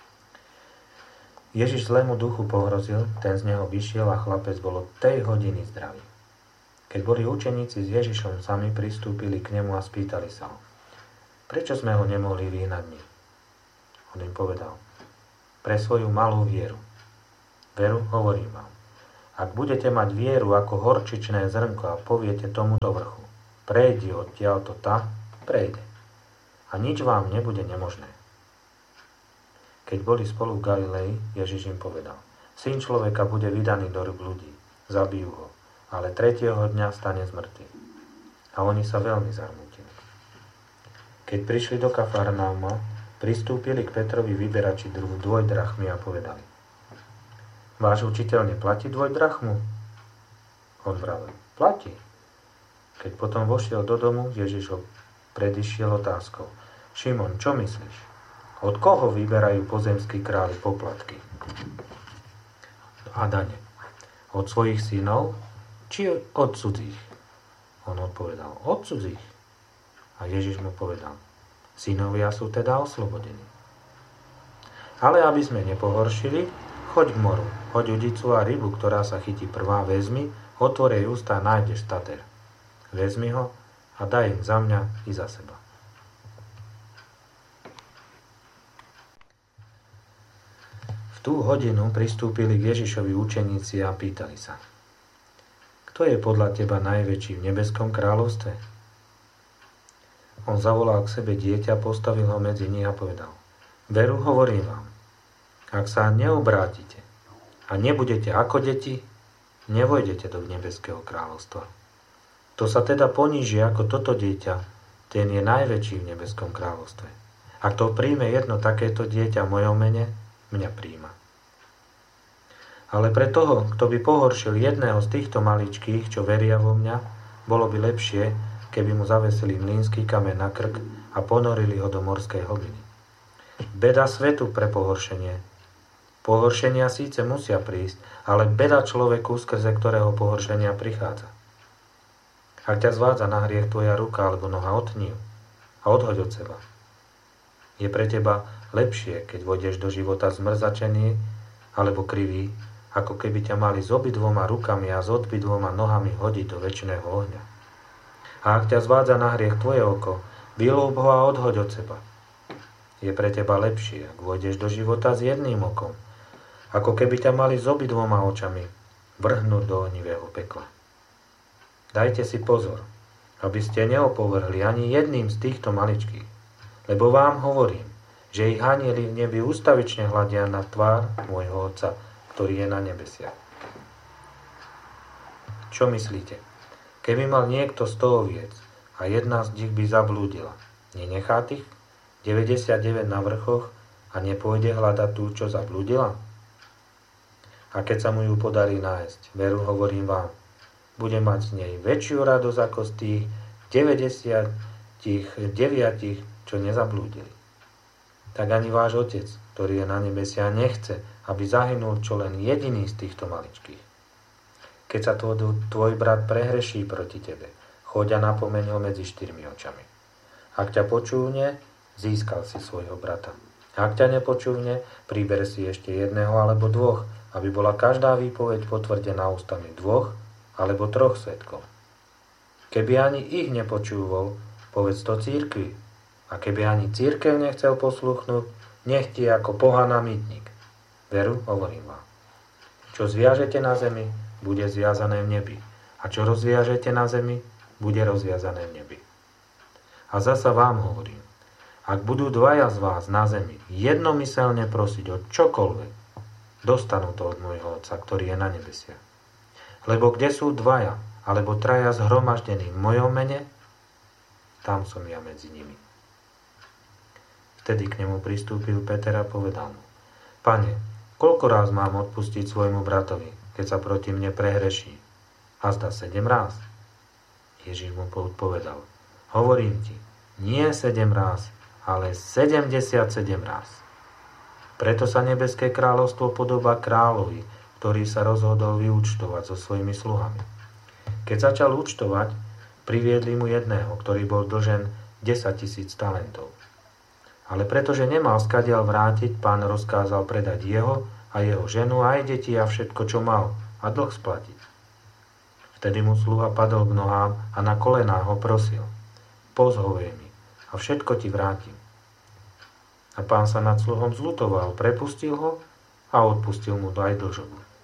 Ježiš zlému duchu pohrozil, ten z neho vyšiel a chlapec bol od tej hodiny zdravý. Keď boli učeníci s Ježišom sami, pristúpili k nemu a spýtali sa ho: Prečo sme ho nemohli vyhnať my? On im povedal: Pre svoju malú vieru. Veru, hovorím vám, ak budete mať vieru ako horčičné zrnko a poviete tomuto vrchu, prejdi odtiaľto tam, prejde. A nič vám nebude nemožné. Keď boli spolu v Galilei, Ježiš im povedal, Syn človeka bude vydaný do rúk ľudí, zabijú ho, ale 3. dňa stane z mŕtvych. A oni sa veľmi zarmútili. Keď prišli do Kafarnauma, pristúpili k Petrovi vyberači 2 drachmy a povedali, váš učiteľ neplatí 2 drachmu? On vravel, platí. Keď potom vošiel do domu, Ježiš ho predišiel otázkou, Šimon, čo myslíš? Od koho vyberajú pozemskí králi poplatky a dane? Od svojich synov, či od cudzích? On odpovedal, od cudzích. A Ježiš mu povedal, synovia sú teda oslobodení. Ale aby sme nepohoršili, choď k moru, hoď udicu a rybu, ktorá sa chytí prvá, vezmi, otvorej ústa a nájdeš stater. Vezmi ho a daj im za mňa i za seba. V tú hodinu pristúpili k Ježišovi učeníci a pýtali sa, kto je podľa teba najväčší v nebeskom kráľovstve? On zavolal k sebe dieťa, postavil ho medzi nich a povedal, veru, hovorím vám, ak sa neobrátite a nebudete ako deti, nevojdete do nebeského kráľovstva. To sa teda poníži ako toto dieťa, ten je najväčší v nebeskom kráľovstve. Ak to príjme jedno takéto dieťa v mojom mene, mňa príjma. Ale pre toho, kto by pohoršil jedného z týchto maličkých, čo veria vo mňa, bolo by lepšie, keby mu zavesili mlynský kameň na krk a ponorili ho do morskej hlbiny. Beda svetu pre pohoršenie. Pohoršenia síce musia prísť, ale beda človeku, skrze ktorého pohoršenia prichádza. Ak ťa zvádza na hriech tvoja ruka alebo noha, otni ju a odhoď od seba. Je pre teba lepšie, keď vôjdeš do života zmrzačený alebo krivý, ako keby ťa mali s obidvoma rukami a s obidvoma nohami hodiť do večného ohňa. A ak ťa zvádza na hriech tvoje oko, vylúb ho a odhoď od seba. Je pre teba lepšie, ak vôjdeš do života s jedným okom, ako keby ťa mali s obidvoma očami vrhnúť do ohnivého pekla. Dajte si pozor, aby ste neopovrhli ani jedným z týchto maličkých, lebo vám hovorím, že ich anjeli v nebi ustavične hľadia na tvár môjho Otca, ktorý je na nebesiach. Čo myslíte? Keby mal niekto 100 oviec a jedna z nich by zablúdila, nenechá tých 99 na vrchoch a nepôjde hľadať tú, čo zablúdila? A keď sa mu ju podarí nájsť, veru, hovorím vám, bude mať z nej väčšiu radosť ako z tých 99, čo nezablúdili. Tak ani váš Otec, ktorý je na nebesiach, nechce, aby zahynul čo len jediný z týchto maličkých. Keď sa tvoj brat prehreší proti tebe, choď a napomeň ho medzi 4 očami. Ak ťa počúvne, získal si svojho brata. Ak ťa nepočúvne, priber si ešte jedného alebo 2, aby bola každá výpoveď potvrdená ústami 2 alebo 3 svedkov. Keby ani ich nepočúval, povedz to cirkvi. A keby ani cirkev nechcel posluchnúť, nech ti ako pohaná mýtnik. Veru, hovorím vám. Čo zviažete na zemi, bude zviazané v nebi. A čo rozviažete na zemi, bude rozviazané v nebi. A zasa vám hovorím, ak budú 2 z vás na zemi jednomyselne prosiť o čokoľvek, dostanú to od môjho Otca, ktorý je na nebesiach. Lebo kde sú 2 alebo 3 zhromaždení v mojom mene, tam som ja medzi nimi. Vtedy k nemu pristúpil Peter a povedal mu, Pane, koľko ráz mám odpustiť svojmu bratovi, keď sa proti mne prehreší? A zdá 7 ráz? Ježiš mu odpovedal, hovorím ti, nie 7 ráz, ale 77 ráz. Preto sa nebeské kráľovstvo podobá kráľovi, ktorý sa rozhodol vyúčtovať so svojimi sluhami. Keď začal účtovať, priviedli mu jedného, ktorý bol dlžen 10 000 talentov. Ale pretože nemal skadiaľ vrátiť, pán rozkázal predať jeho a jeho ženu, aj deti a všetko, čo mal, a dlh splatiť. Vtedy mu sluha padol k nohám a na kolená ho prosil, pozhovej mi a všetko ti vrátim. A pán sa nad sluhom zľutoval, prepustil ho a odpustil mu aj dlžobu.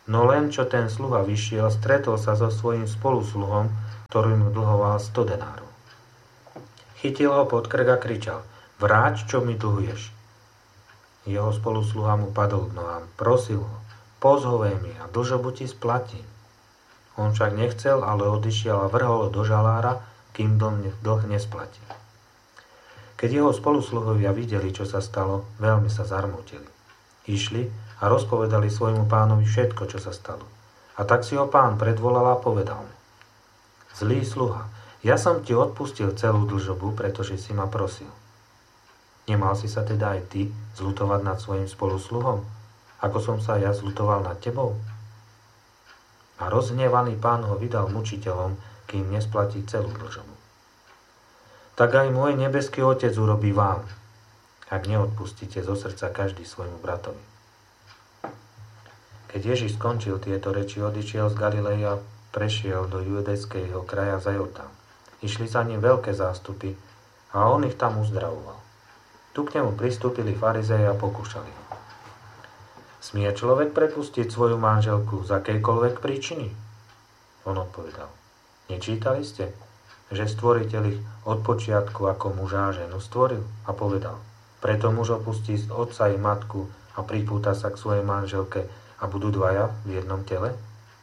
No len čo ten sluha vyšiel, stretol sa so svojím spolusluhom, ktorý mu dlhoval 100 denárov. Chytil ho pod krk a kričal: Vráť, čo mi dlhuješ. Jeho spolusluha mu padol k nohám, prosil ho: Pozhovej mi a dlžobu ti splatím. On však nechcel, ale odišiel a vrhol ho do žalára, kým dlh nesplatil. Keď jeho spolusluhovia videli, čo sa stalo, veľmi sa zarmútili. Išli a rozpovedali svojmu pánovi všetko, čo sa stalo. A tak si ho pán predvolal a povedal mu: Zlý sluha, ja som ti odpustil celú dlžobu, pretože si ma prosil. Nemal si sa teda aj ty zľutovať nad svojim spolusluhom, ako som sa ja zľutoval nad tebou? A rozhnevaný pán ho vydal mučiteľom, kým nesplatí celú dlžobu. Tak aj môj nebeský Otec urobí vám, ak neodpustíte zo srdca každý svojmu bratovi. Keď Ježiš skončil tieto reči, odišiel z Galilei a prešiel do judejského kraja za Jordán. Išli za ním veľké zástupy a on ich tam uzdravoval. Tu k nemu pristúpili farizei a pokúšali ho: Smie človek prepustiť svoju manželku z akejkoľvek príčiny? On odpovedal: Nečítali ste, že stvoriteľ ich od počiatku ako muža a ženu stvoril? A povedal: Preto muž opustí otca i matku a pripúta sa k svojej manželke a budú dvaja v jednom tele?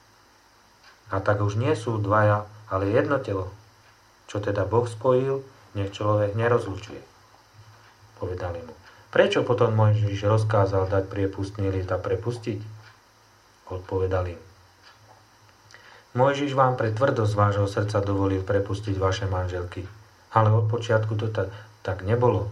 A tak už nie sú dvaja, ale jedno telo. Čo teda Boh spojil, nech človek nerozlučuje. Povedali mu: Prečo potom Mojžiš rozkázal dať priepustný list a prepustiť? Odpovedali: Mojžiš vám pre tvrdosť vášho srdca dovolil prepustiť vaše manželky, ale od počiatku to tak nebolo.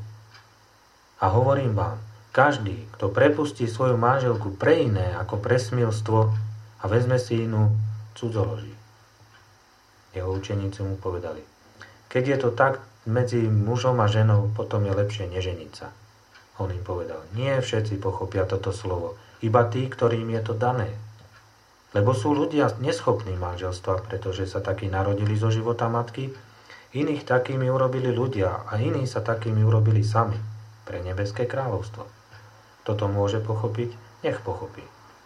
A hovorím vám, každý, kto prepustí svoju manželku pre iné ako pre smilstvo a vezme si inú, cudzoloží. Jeho učeníci mu povedali: Keď je to tak medzi mužom a ženou, potom je lepšie neženiť sa. On im povedal: Nie všetci pochopia toto slovo, iba tí, ktorým je to dané. Lebo sú ľudia neschopní manželstva, pretože sa takí narodili zo života matky, iných takými urobili ľudia a iní sa takými urobili sami pre nebeské kráľovstvo. Toto môže pochopiť, nech pochopí.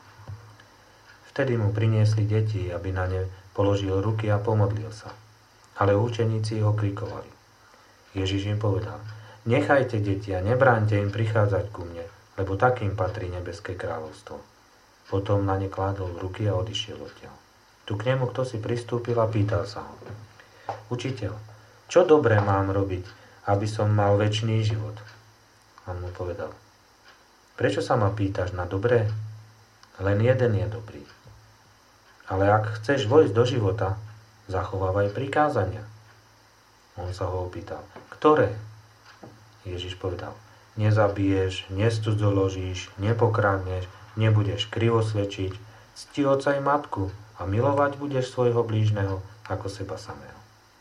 Vtedy mu priniesli deti, aby na ne položil ruky a pomodlil sa. Ale učeníci ho krikovali. Ježiš im povedal: Nechajte deti a nebráňte im prichádzať ku mne, lebo takým patrí nebeské kráľovstvo. Potom na ne kládol ruky a odišiel odtiaľ. Tu k nemu kto si pristúpil a pýtal sa ho: Učiteľ, čo dobré mám robiť, aby som mal večný život? On mu povedal: Prečo sa ma pýtaš na dobré? Len jeden je dobrý. Ale ak chceš vojsť do života, zachovávaj prikázania. On sa ho opýtal: Ktoré? Ježiš povedal: Nezabiješ, nescudzoložíš, nepokradneš, nebudeš krivo svedčiť, cti otca i matku a milovať budeš svojho blížneho ako seba samého.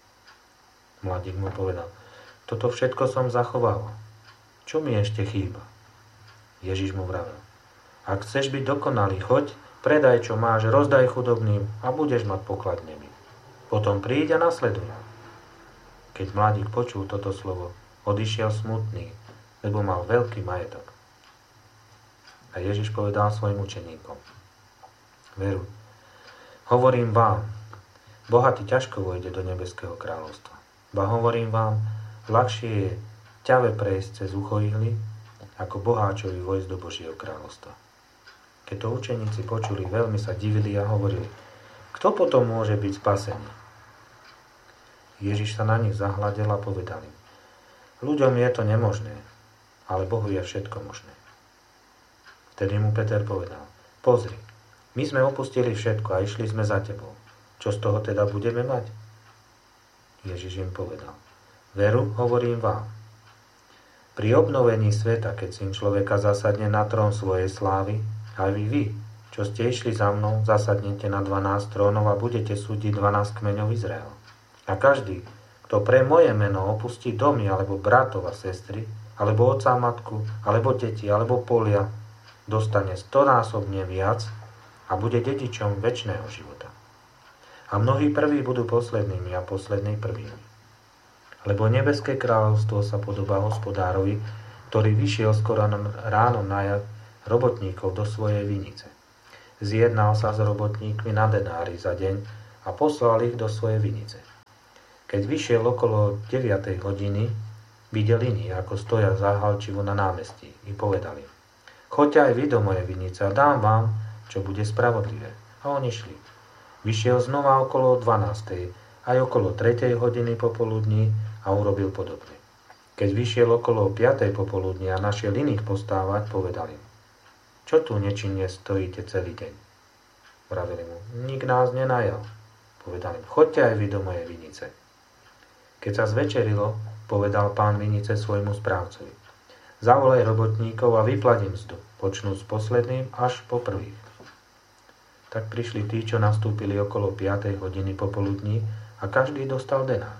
Mladík mu povedal: Toto všetko som zachoval. Čo mi ešte chýba? Ježiš mu vravel: Ak chceš byť dokonalý, choď, predaj, čo máš, rozdaj chudobným a budeš mať poklad v nebi. Potom príď a nasleduj. Keď mladík počul toto slovo, odišiel smutný, lebo mal veľký majetok. A Ježiš povedal svojim učeníkom: Veru, hovorím vám, bohatý ťažko vojde do nebeského kráľovstva. Ba hovorím vám, ľahšie je ťave prejsť cez ucho ihly, ako boháčovi vojsť do Božieho kráľovstva. Keď to učeníci počuli, veľmi sa divili a hovorili: Kto potom môže byť spasený? Ježiš sa na nich zahľadel a povedal im: Ľuďom je to nemožné, ale Bohu je všetko možné. Vtedy mu Peter povedal: Pozri, my sme opustili všetko a išli sme za tebou. Čo z toho teda budeme mať? Ježiš im povedal: Veru, hovorím vám. Pri obnovení sveta, keď Syn človeka zasadne na trón svojej slávy, aj vy, čo ste išli za mnou, zasadnete na 12 trónov a budete súdiť 12 kmeňov Izraela. A každý, kto pre moje meno opustí domy, alebo bratov a sestry, alebo otca a matku, alebo deti, alebo polia, dostane 100-násobne viac a bude dedičom večného života. A mnohí prví budú poslednými a poslední prvými. Lebo nebeské kráľovstvo sa podobá hospodárovi, ktorý vyšiel skoro ráno najať robotníkov do svojej vinice. Zjednal sa s robotníkmi na denári za deň a poslal ich do svojej vinice. Keď vyšiel okolo 9. hodiny, videl iní, ako stoja záhalčivo na námestí, i povedali: Choďte aj vy do mojej vinice a dám vám, čo bude spravodlivé. A oni šli. Vyšiel znova okolo 12. aj okolo 3. hodiny popoludní a urobil podobne. Keď vyšiel okolo 5. popoludní a našiel iných postávať, povedal im: Čo tu nečinne stojíte celý deň? Vravili mu: Nik nás nenajal. Povedal im: Choďte aj vy do mojej vinice. Keď sa zvečerilo, povedal pán vinice svojmu správcovi: Zavolaj robotníkov a vyplať im mzdu, počnúc s posledným až po prvých. Tak prišli tí, čo nastúpili okolo 5. hodiny popoludní a každý dostal denár.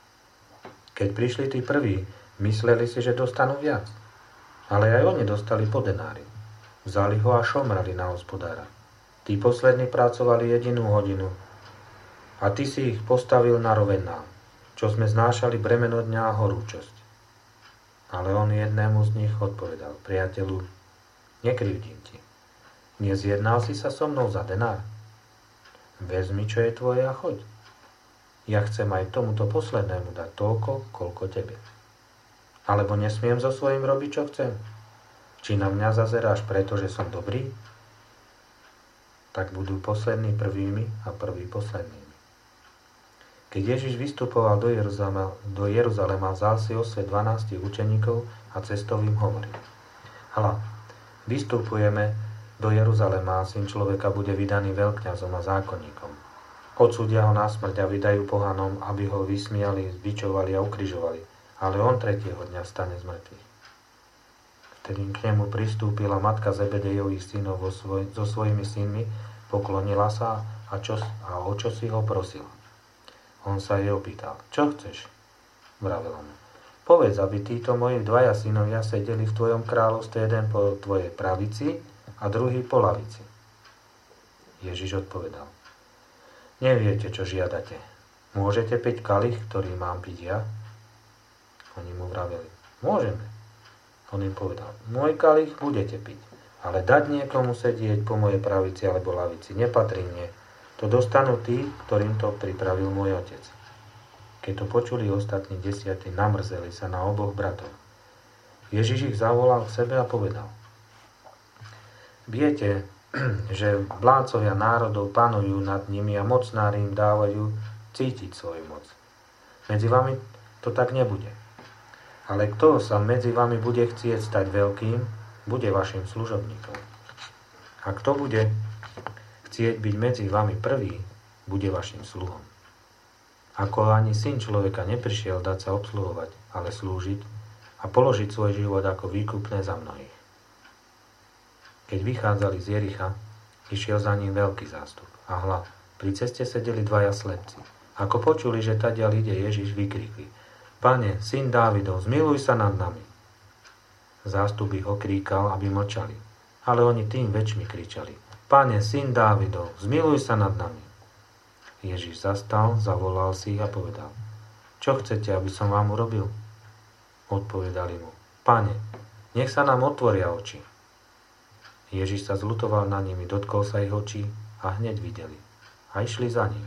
Keď prišli tí prví, mysleli si, že dostanú viac. Ale aj oni dostali po denári. Vzali ho a šomrali na hospodára. Tí poslední pracovali 1 hodinu a ty si ich postavil na roveň nám, čo sme znášali bremeno dňa a horúčosť. Ale on jednému z nich odpovedal: Priateľu, nekrivdím ti. Nezjednal si sa so mnou za denár? Vezmi, čo je tvoje a choď. Ja chcem aj tomuto poslednému dať toľko, koľko tebe. Alebo nesmiem so svojím robiť, čo chcem? Či na mňa zazeráš, pretože som dobrý? Tak budú poslední prvými a prví poslednými. Keď Ježiš vystupoval do Jeruzalema, vzal si osve 12 učeníkov a cestou im hovoril: Hľa, vystupujeme do Jeruzalema a Syn človeka bude vydaný veľkňazom a zákonníkom. Odsúdia ho na smrť a vydajú pohanom, aby ho vysmiali, zbičovali a ukrižovali. Ale on 3. dňa stane z mŕtvych. Vtedy k nemu pristúpila matka Zebedejových synov so svojimi synmi, poklonila sa a o čo si ho prosila. On sa jej opýtal: Čo chceš? Vravela mu: Povedz, aby títo moji 2 synovia sedeli v tvojom kráľovstve, jeden po tvojej pravici a druhý po lavici. Ježiš odpovedal: Neviete, čo žiadate. Môžete piť kalich, ktorý mám piť ja? Oni mu vraveli: Môžeme. On im povedal: Môj kalich budete piť, ale dať niekomu sedieť po mojej pravici alebo lavici nepatrí mne. To dostanú tí, ktorým to pripravil môj otec. Keď to počuli ostatní 10, namrzeli sa na oboch bratov. Ježiš ich zavolal k sebe a povedal: Viete, že vládcovia národov panujú nad nimi a mocnári im dávajú cítiť svoju moc. Medzi vami to tak nebude. Ale kto sa medzi vami bude chcieť stať veľkým, bude vašim služobníkom. A kto bude chcieť byť medzi vami prvý, bude vašim sluhom. Ako ani Syn človeka neprišiel dať sa obsluhovať, ale slúžiť a položiť svoj život ako výkupné za mnohých. Keď vychádzali z Jericha, išiel za ním veľký zástup. A hľa, pri ceste sedeli 2 slepci. Ako počuli, že tadiaľ ide Ježiš, vykrikli: Pane, Syn Dávidov, zmiluj sa nad nami. Zástup ich okríkal, aby mlčali, ale oni tým väčšmi kričali: Pane, Syn Dávidov, zmiluj sa nad nami. Ježiš zastal, zavolal si ich a povedal: Čo chcete, aby som vám urobil? Odpovedali mu: Pane, nech sa nám otvoria oči. Ježiš sa zľutoval nad nimi, dotkol sa ich očí a hneď videli. A išli za ním.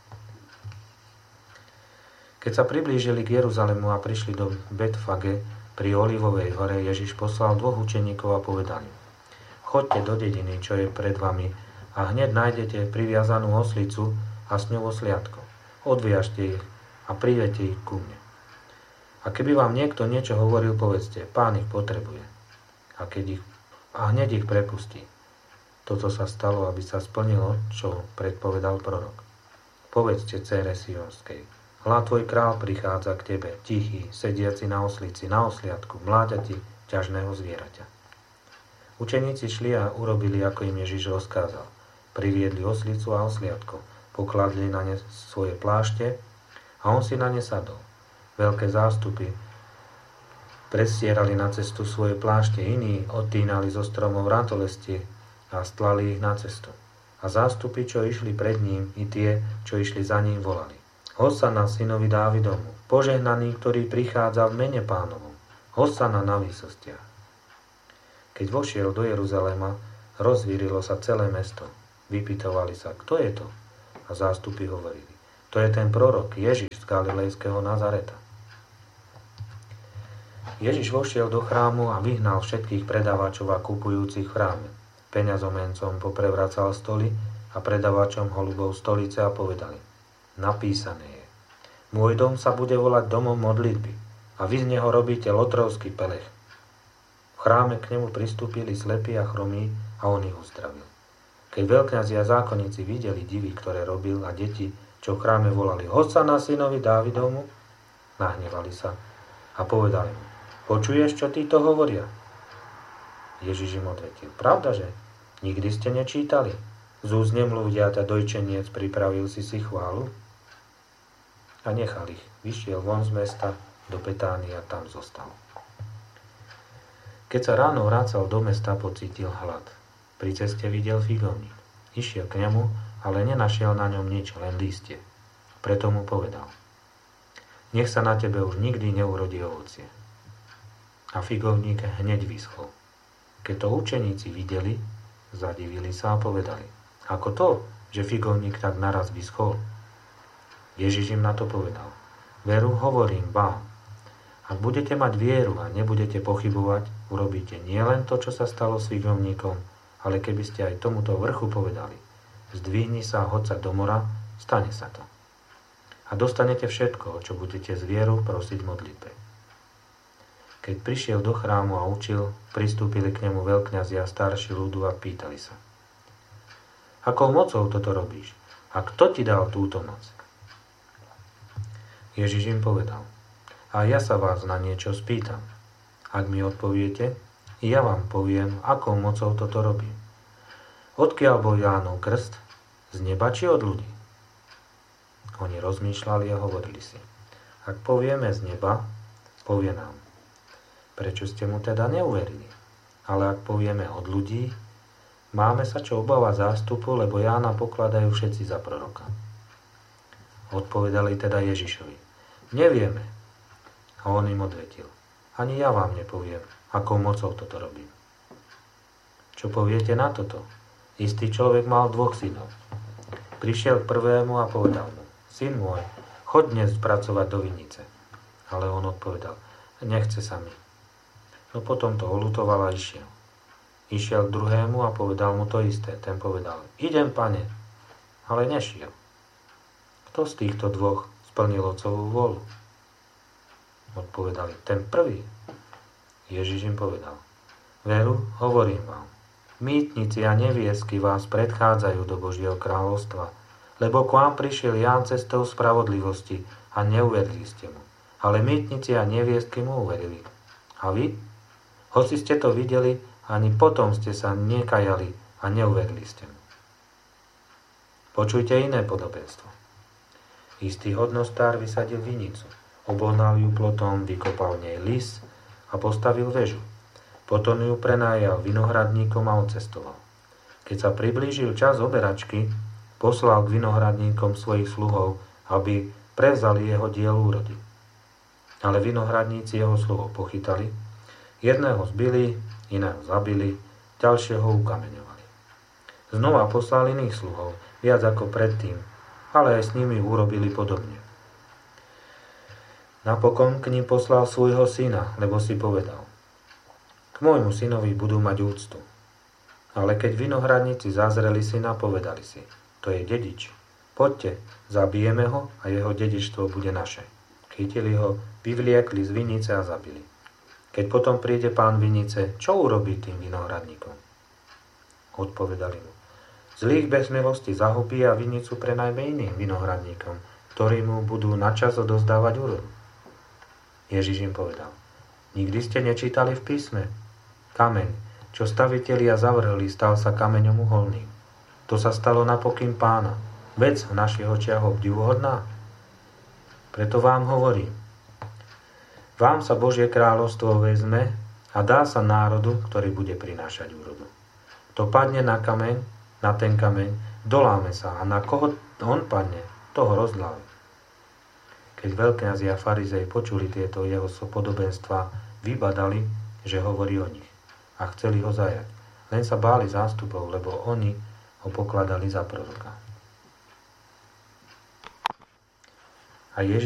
Keď sa priblížili k Jeruzalemu a prišli do Betfage pri Olivovej hore, Ježiš poslal 2 učeníkov a povedal im: Choďte do dediny, čo je pred vami, a hneď nájdete priviazanú oslicu a s ňou osliadko. Odviažte ich a privedte ich ku mne. A keby vám niekto niečo hovoril, povedzte: Pán ich potrebuje. A hneď ich prepustí. Toto sa stalo, aby sa splnilo, čo predpovedal prorok. Povedzte dcére Sionskej: Hľa, tvoj král prichádza k tebe, tichý, sediaci na oslici, na osliadku, mláďati ťažného zvieraťa. Učeníci šli a urobili, ako im Ježiš rozkázal. Priviedli oslicu a osliadko, pokladli na ne svoje plášte a on si na ne sadol. Veľké zástupy prestierali na cestu svoje plášte, iní odtínali zo stromov ratolestie a stlali ich na cestu. A zástupy, čo išli pred ním, i tie, čo išli za ním, volali: Hosana synovi Dávidovmu, požehnaný, ktorý prichádza v mene Pánovom, hosana na výsostiach. Keď vošiel do Jeruzalema, Rozvírilo sa celé mesto. Vypytovali sa, kto je to? A zástupy hovorili, to je ten prorok Ježiš z Galilejského Nazareta. Ježiš vošiel do chrámu a vyhnal všetkých predávačov a kupujúcich v chráme. Peňazomencom poprevracal stoly a predávačom holubov stolice a povedali, napísané je, môj dom sa bude volať domom modlitby a vy z neho robíte lotrovský pelech. V chráme k nemu pristúpili slepí a chromí a on ich uzdravil. Keď veľkňazi a zákonníci videli divy, ktoré robil a deti, čo v chráme volali Hosana synovi Dávidovmu, nahnevali sa a povedali mu, počuješ, čo títo hovoria? Ježiš im odvetil, pravdaže? Nikdy ste nečítali? Z úst nemluvdiat a dojčeniec pripravil si chválu? A nechal ich. Vyšiel von z mesta do Betánie a tam zostal. Keď sa ráno vracal do mesta, pocítil hlad. Pri ceste videl figovník. Išiel k nemu, ale nenašiel na ňom nič, len lístie. Preto mu povedal, nech sa na tebe už nikdy neurodí ovocie. A figovník hneď vyschol. Keď to učeníci videli, zadivili sa a povedali, ako to, že figovník tak naraz vyschol? Ježiš im na to povedal, veru hovorím vám, ak budete mať vieru a nebudete pochybovať, urobíte nielen to, čo sa stalo s figovníkom, ale keby ste aj tomuto vrchu povedali, zdvihni sa a hoď sa do mora, stane sa to. A dostanete všetko, čo budete z vierou prosiť v modlitbe. Keď prišiel do chrámu a učil, pristúpili k nemu veľkňazi a starší ľudu a pýtali sa. Akou mocou toto robíš? A kto ti dal túto moc? Ježiš im povedal. A ja sa vás na niečo spýtam. Ak mi odpoviete, ja vám poviem, akou mocou toto robím. Odkiaľ bol Jánov krst? Z neba či od ľudí? Oni rozmýšľali a hovorili si. Ak povieme z neba, povie nám. Prečo ste mu teda neuverili? Ale ak povieme od ľudí, máme sa čo obávať zástupu, lebo Jána pokladajú všetci za proroka. Odpovedali teda Ježišovi. Nevieme. A on im odvetil. Ani ja vám nepoviem, akou mocou toto robím. Čo poviete na toto? Istý človek mal 2 synov. Prišiel k prvému a povedal mu, syn môj, choď dnes pracovať do vinice. Ale on odpovedal, nechce sa mi. No potom to oľutoval a išiel. Išiel k druhému a povedal mu to isté. Ten povedal, idem, pane, ale nešiel. Kto z týchto 2 splnil otcovú vôľu? Odpovedali, ten prvý. Ježiš im povedal, veru, hovorím vám, mýtnici a neviesky vás predchádzajú do Božieho kráľovstva, lebo k vám prišiel Ján cestou spravodlivosti a neuverili ste mu. Ale mýtnici a neviestky mu uverili. A vy? Hoci ste to videli, ani potom ste sa nekajali a neuverili ste mu. Počujte iné podobenstvo. Istý hodnostár vysadil vinicu, obohnal ju plotom, vykopal v nej lis a postavil väžu. Potom ju prenajal vinohradníkom a odcestoval. Keď sa priblížil čas oberačky, poslal k vinohradníkom svojich sluhov, aby prevzali jeho diel úrody. Ale vinohradníci jeho sluhov pochytali, jedného zbili, iného zabili, ďalšieho ukameňovali. Znova poslal iných sluhov, viac ako predtým, ale aj s nimi urobili podobne. Napokon k ním poslal svojho syna, lebo si povedal, k môjmu synovi budú mať úctu. Ale keď vinohradníci zazreli syna, povedali si, to je dedič, poďte, zabijeme ho a jeho dedičstvo bude naše. Chytili ho, vyvliekli z vinice a zabili. Keď potom príde pán vinice, čo urobí tým vinohradníkom? Odpovedali mu, zlých bez milosti zahubí a vinicu prenajme iným vinohradníkom, ktorí mu budú načas odozdávať úrodu. Ježiš im povedal, nikdy ste nečítali v písme? Kameň, čo stavitelia zavrhli, stal sa kameňom uholným. To sa stalo na pokyn pána. Vec v našich očiach obdivuhodná. Preto vám hovorím, vám sa Božie kráľovstvo vezme a dá sa národu, ktorý bude prinášať úrodu. To padne na kameň, na ten kameň, doláme sa a na koho on padne, toho rozláme. Keď veľkňazi a farizei počuli tieto jeho podobenstva, vybadali, že hovorí o nich a chceli ho zajať. Len sa báli zástupov, lebo oni ho pokladali za proroka. A Ježiš